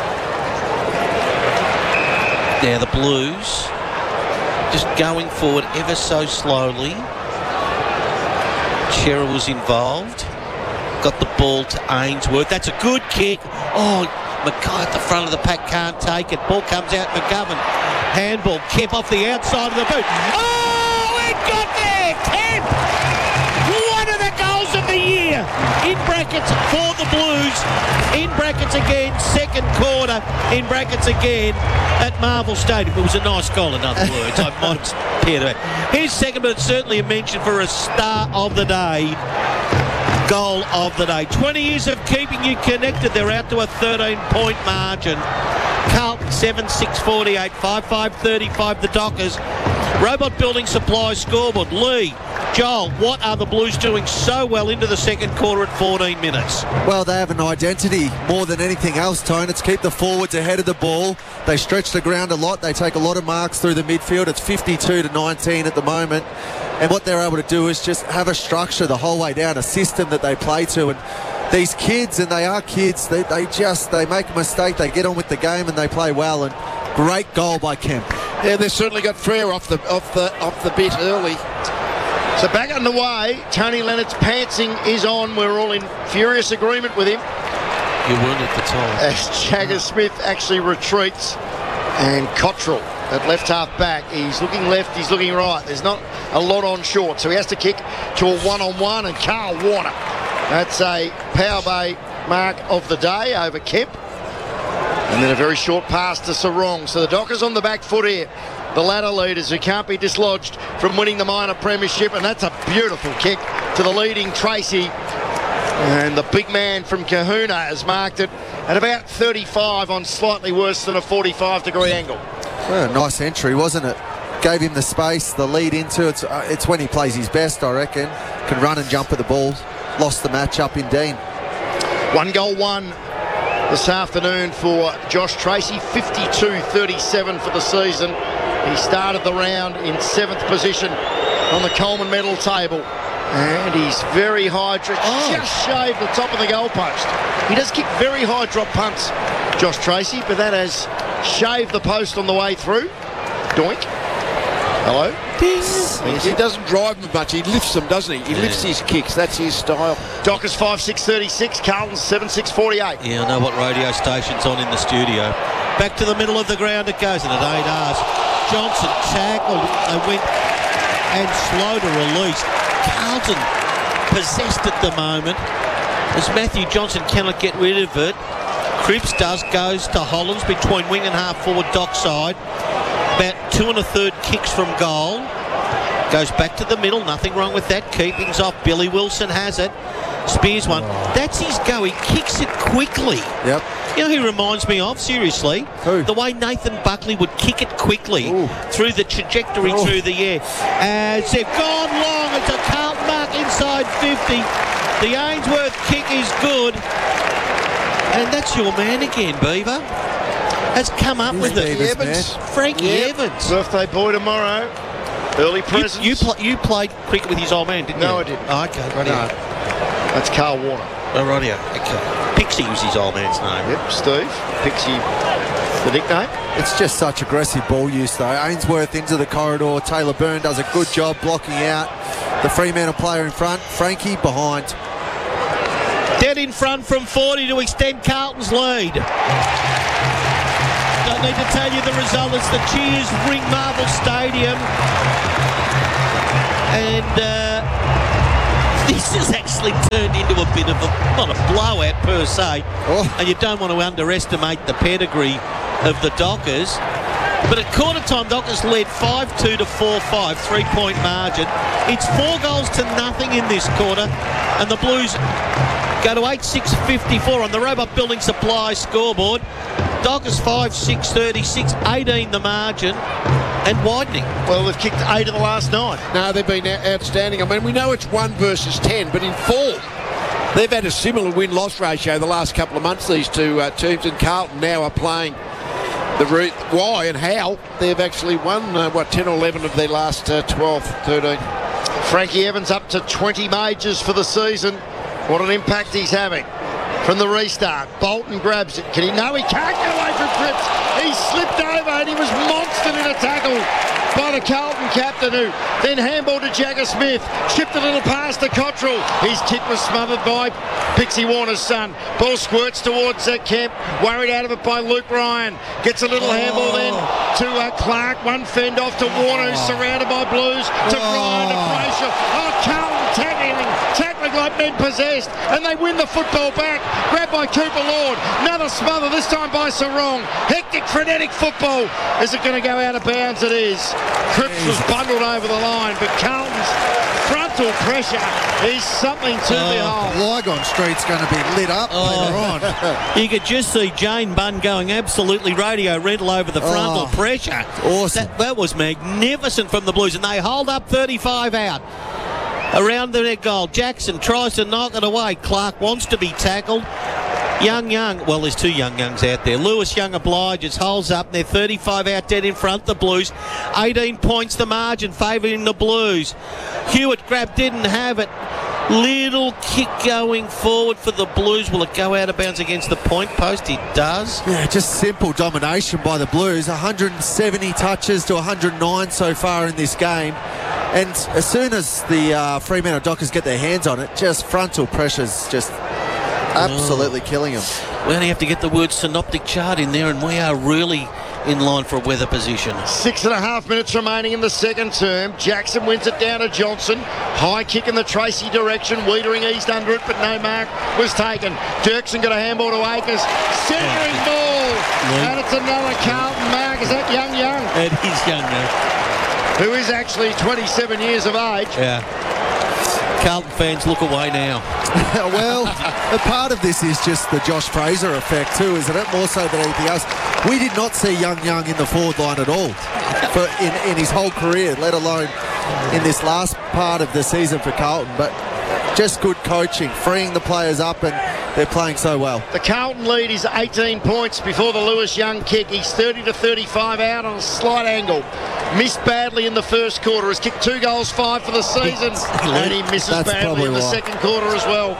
Now the Blues just going forward ever so slowly. Chera was involved. Got the ball to Ainsworth. That's a good kick. Oh, Mackay at the front of the pack can't take it. Ball comes out, McGovern. Handball. Kemp off the outside of the boot. Oh, it got there! Kemp! One of the goals of the year. In brackets for the Blues. In brackets again, second quarter. In brackets again at Marvel Stadium. It was a nice goal, in other words. I might have paired it. His second, but it's certainly a mention for a star of the day. Goal of the day. twenty years of keeping you connected. They're out to a thirteen point margin. Carlton seven six forty-eight, five five thirty-five the Dockers. Robot Building Supplies scoreboard. Lee, Joel, what are the Blues doing so well into the second quarter at fourteen minutes? Well, they have an identity more than anything else, Tone. It's keep the forwards ahead of the ball. They stretch the ground a lot. They take a lot of marks through the midfield. It's fifty-two to nineteen at the moment. And what they're able to do is just have a structure the whole way down, a system that they play to. And these kids, and they are kids, they, they just, they make a mistake, they get on with the game and they play well. And great goal by Kemp. yeah, they've certainly got Frere off the off the off the bit early. So back underway. Tony Leonard's pantsing is on. We're all in furious agreement with him. You weren't at the time. As Jagger Smith actually retreats, and Cottrell at left half back, he's looking left, he's looking right. There's not a lot on short, so he has to kick to a one-on-one, and Carl Warner, that's a power bay mark of the day over Kemp. And then a very short pass to Sarong. So the Dockers on the back foot here. The ladder leaders who can't be dislodged from winning the minor premiership, and that's a beautiful kick to the leading Tracy. And the big man from Kahuna has marked it at about thirty-five on slightly worse than a forty-five degree angle. Well, nice entry, wasn't it? Gave him the space, the lead into it. It's, uh, it's when he plays his best, I reckon. Can run and jump at the ball. Lost the match up in Dean. One goal one this afternoon for Josh Tracy, fifty-two thirty-seven for the season. He started the round in seventh position on the Coleman medal table. And he's very high, oh. just shaved the top of the goalpost. He does kick very high drop punts, Josh Tracy, but that has shaved the post on the way through. Doink. Hello? He doesn't drive them much, he lifts them, doesn't he? He yeah. lifts his kicks, that's his style. Dockers five six thirty-six, Carlton seven six forty-eight. Yeah, I know what radio station's on in the studio. Back to the middle of the ground it goes, and it ain't ours. Johnson tackled, they went and slow to release. Carlton possessed at the moment as Matthew Johnson cannot get rid of it. Cripps does, goes to Hollands between wing and half forward dockside. About two and a third kicks from goal. Goes back to the middle, nothing wrong with that. Keeping's off, Billy Wilson has it. Spears one. That's his go, he kicks it quickly. Yep. You know who he reminds me of, seriously? Who? The way Nathan Buckley would kick it quickly Ooh. through the trajectory oh. through the air. As they've gone long to Carlton mark inside fifty. The Ainsworth kick is good. And that's your man again, Beaver. Has come up with it. Evans. Frankie Yep. Evans. Birthday boy tomorrow. Early presents. You, you, pl- you played cricket with his old man, didn't you? No, I didn't. Oh, okay, right. No. That's Carl Warner. Oh, right, yeah. Okay. Pixie was his old man's name. Yep, Steve. Pixie, the nickname. It's just such aggressive ball use, though. Ainsworth into the corridor. Taylor Byrne does a good job blocking out the Fremantle player in front. Frankie behind. Dead in front from forty to extend Carlton's lead. Don't need to tell you the result. It's the Cheers ring Marvel Stadium. And uh, this has actually turned into a bit of a, not a blowout per se. Oh. And you don't want to underestimate the pedigree of the Dockers. But at quarter time, Dockers led five two to four five, three-point margin. It's four goals to nothing in this quarter. And the Blues go to eight six fifty-four on the Robot Building Supply scoreboard. Dockers five six thirty-six, eighteen the margin, and widening. Well, they've kicked eight of the last nine. No, they've been out- outstanding. I mean, we know it's one versus ten, but in form, they've had a similar win-loss ratio the last couple of months, these two uh, teams, and Carlton now are playing the route why and how they've actually won, uh, what, ten or eleven of their last uh, twelve, thirteen. Frankie Evans up to twenty majors for the season. What an impact he's having. From the restart, Bolton grabs it. Can he? No, he can't get away from Cripps. He slipped over and he was monstered in a tackle by the Carlton captain, who then handballed to Jagger Smith. Chipped a little past to Cottrell. His kick was smothered by Pixie Warner's son. Ball squirts towards uh, Kemp. Worried out of it by Luke Ryan. Gets a little Oh. handball then to uh, Clark. One fend off to Warner, who's surrounded by Blues. To Oh. Ryan, to Fraser. Oh, Carlton tackling. Tackling like men possessed, and they win the football back. Grabbed by Cooper Lord. Another smother, this time by Sarong. Hectic, frenetic football. Is it going to go out of bounds? It is. Cripps was bundled over the line, but Carlton's frontal pressure is something to behold. Lygon Street's going to be lit up later on. You could just see Jane Bunn going absolutely radio rental over the frontal Oh, pressure. awesome. That, that was magnificent from the Blues, and they hold up thirty-five out. Around their goal, Jackson tries to knock it away. Clark wants to be tackled. Young Young, well, there's two Young Youngs out there. Lewis Young obliges, holds up. They're thirty-five out dead in front, the Blues. eighteen points the margin, favouring the Blues. Hewitt grab, didn't have it. Little kick going forward for the Blues. Will it go out of bounds against the point post? It does. Yeah, just simple domination by the Blues. one hundred seventy touches to one hundred nine so far in this game. And as soon as the uh, Fremantle Dockers get their hands on it, just frontal pressure's just absolutely killing them. We only have to get the word synoptic chart in there, and we are really in line for a weather position. Six and a half minutes remaining in the second term. Jackson wins it down to Johnson. High kick in the Tracy direction. Wiedering eased under it, but no mark was taken. Dirksen got a handball to Akers. Centering ball. And it's another Carlton mark. Is that Young Young? It is Young Young. Who is actually twenty-seven years of age. Yeah. Carlton fans look away now. Well, a part of this is just the Josh Fraser effect too, isn't it? More so than anything else. We did not see Young Young in the forward line at all for in, in his whole career, let alone in this last part of the season for Carlton. But just good coaching, freeing the players up, and they're playing so well. The Carlton lead is eighteen points before the Lewis Young kick. He's thirty to thirty-five out on a slight angle. Missed badly in the first quarter. Has kicked two goals, five for the season, and he misses That's badly in the why. second quarter as well.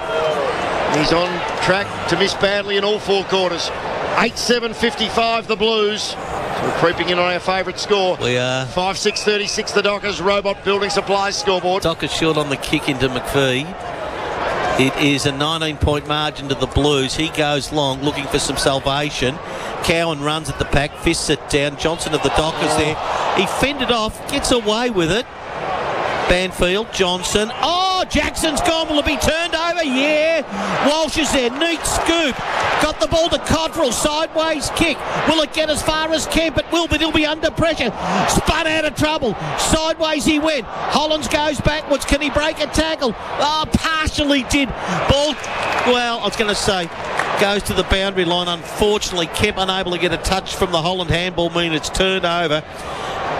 He's on track to miss badly in all four quarters. eight seven fifty-five the Blues. So we're creeping in on our favourite score. We are. five six thirty-six the Dockers. Robot Building Supplies scoreboard. Dockers short on the kick into McPhee. It is a nineteen point margin to the Blues. He goes long, looking for some salvation. Cowan runs at the pack, fists it down. Johnson of the Dockers there. He fended off, gets away with it. Banfield, Johnson. Oh, Jackson's gone. Will it be turned over? Yeah. Walsh is there. Neat scoop. Got the ball to Cottrell. Sideways kick. Will it get as far as Kemp? It will, but he'll be under pressure. Spun out of trouble. Sideways he went. Hollins goes backwards. Can he break a tackle? Oh, partially did. Ball, well, I was going to say, goes to the boundary line. Unfortunately, Kemp unable to get a touch from the Holland handball, mean it's turned over.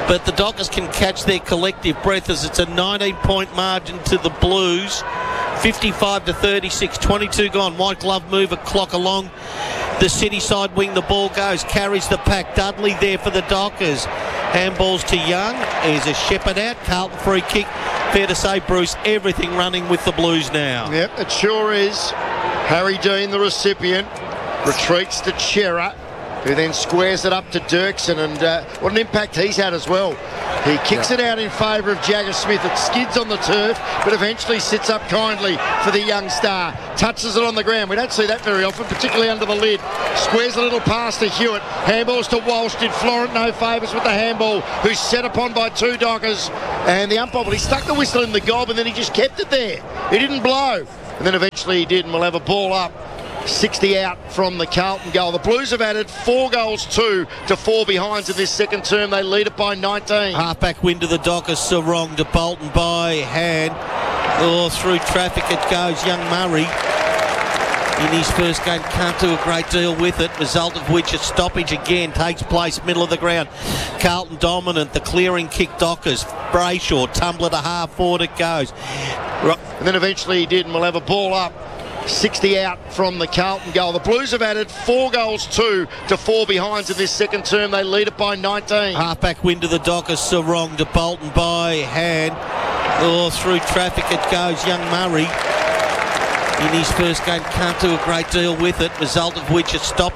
but the Dockers can catch their collective breath as it's a nineteen point margin to the Blues. fifty-five to thirty-six, twenty-two gone. White glove move, a clock along the city side wing. The ball goes, carries the pack. Dudley there for the Dockers. Handballs to Young. Here's a Shepherd out. Carlton free kick. Fair to say, Bruce, everything running with the Blues now. Yep, it sure is. Harry Dean, the recipient, retreats to Chera, who then squares it up to Dirksen, and uh, what an impact he's had as well. He kicks it out in favour of Jagger Smith. It skids on the turf, but eventually sits up kindly for the young star. Touches it on the ground. We don't see that very often, particularly under the lid. Squares a little pass to Hewitt. Handballs to Walsh. Did Florent no favours with the handball, who's set upon by two Dockers. And the umpire, well, he stuck the whistle in the gob, and then he just kept it there. He didn't blow. And then eventually he did, and we'll have a ball up. sixty out from the Carlton goal. The Blues have added four goals, two to four behinds in this second term. They lead it by nineteen. Halfback win to the Dockers. Sarong to Bolton by hand. Oh, through traffic it goes. Young Murray in his first game can't do a great deal with it, result of which a stoppage again takes place middle of the ground. Carlton dominant. The clearing kick Dockers. Brayshaw, tumbler to half forward it goes. Right. And then eventually he did, and we'll have a ball up. sixty out from the Carlton goal. The Blues have added four goals, two to four behinds in this second term. They lead it by nineteen. Halfback win to the Dockers. Sarong to Bolton by hand. Oh, through traffic it goes. Young Murray in his first game can't do a great deal with it, result of which a stoppage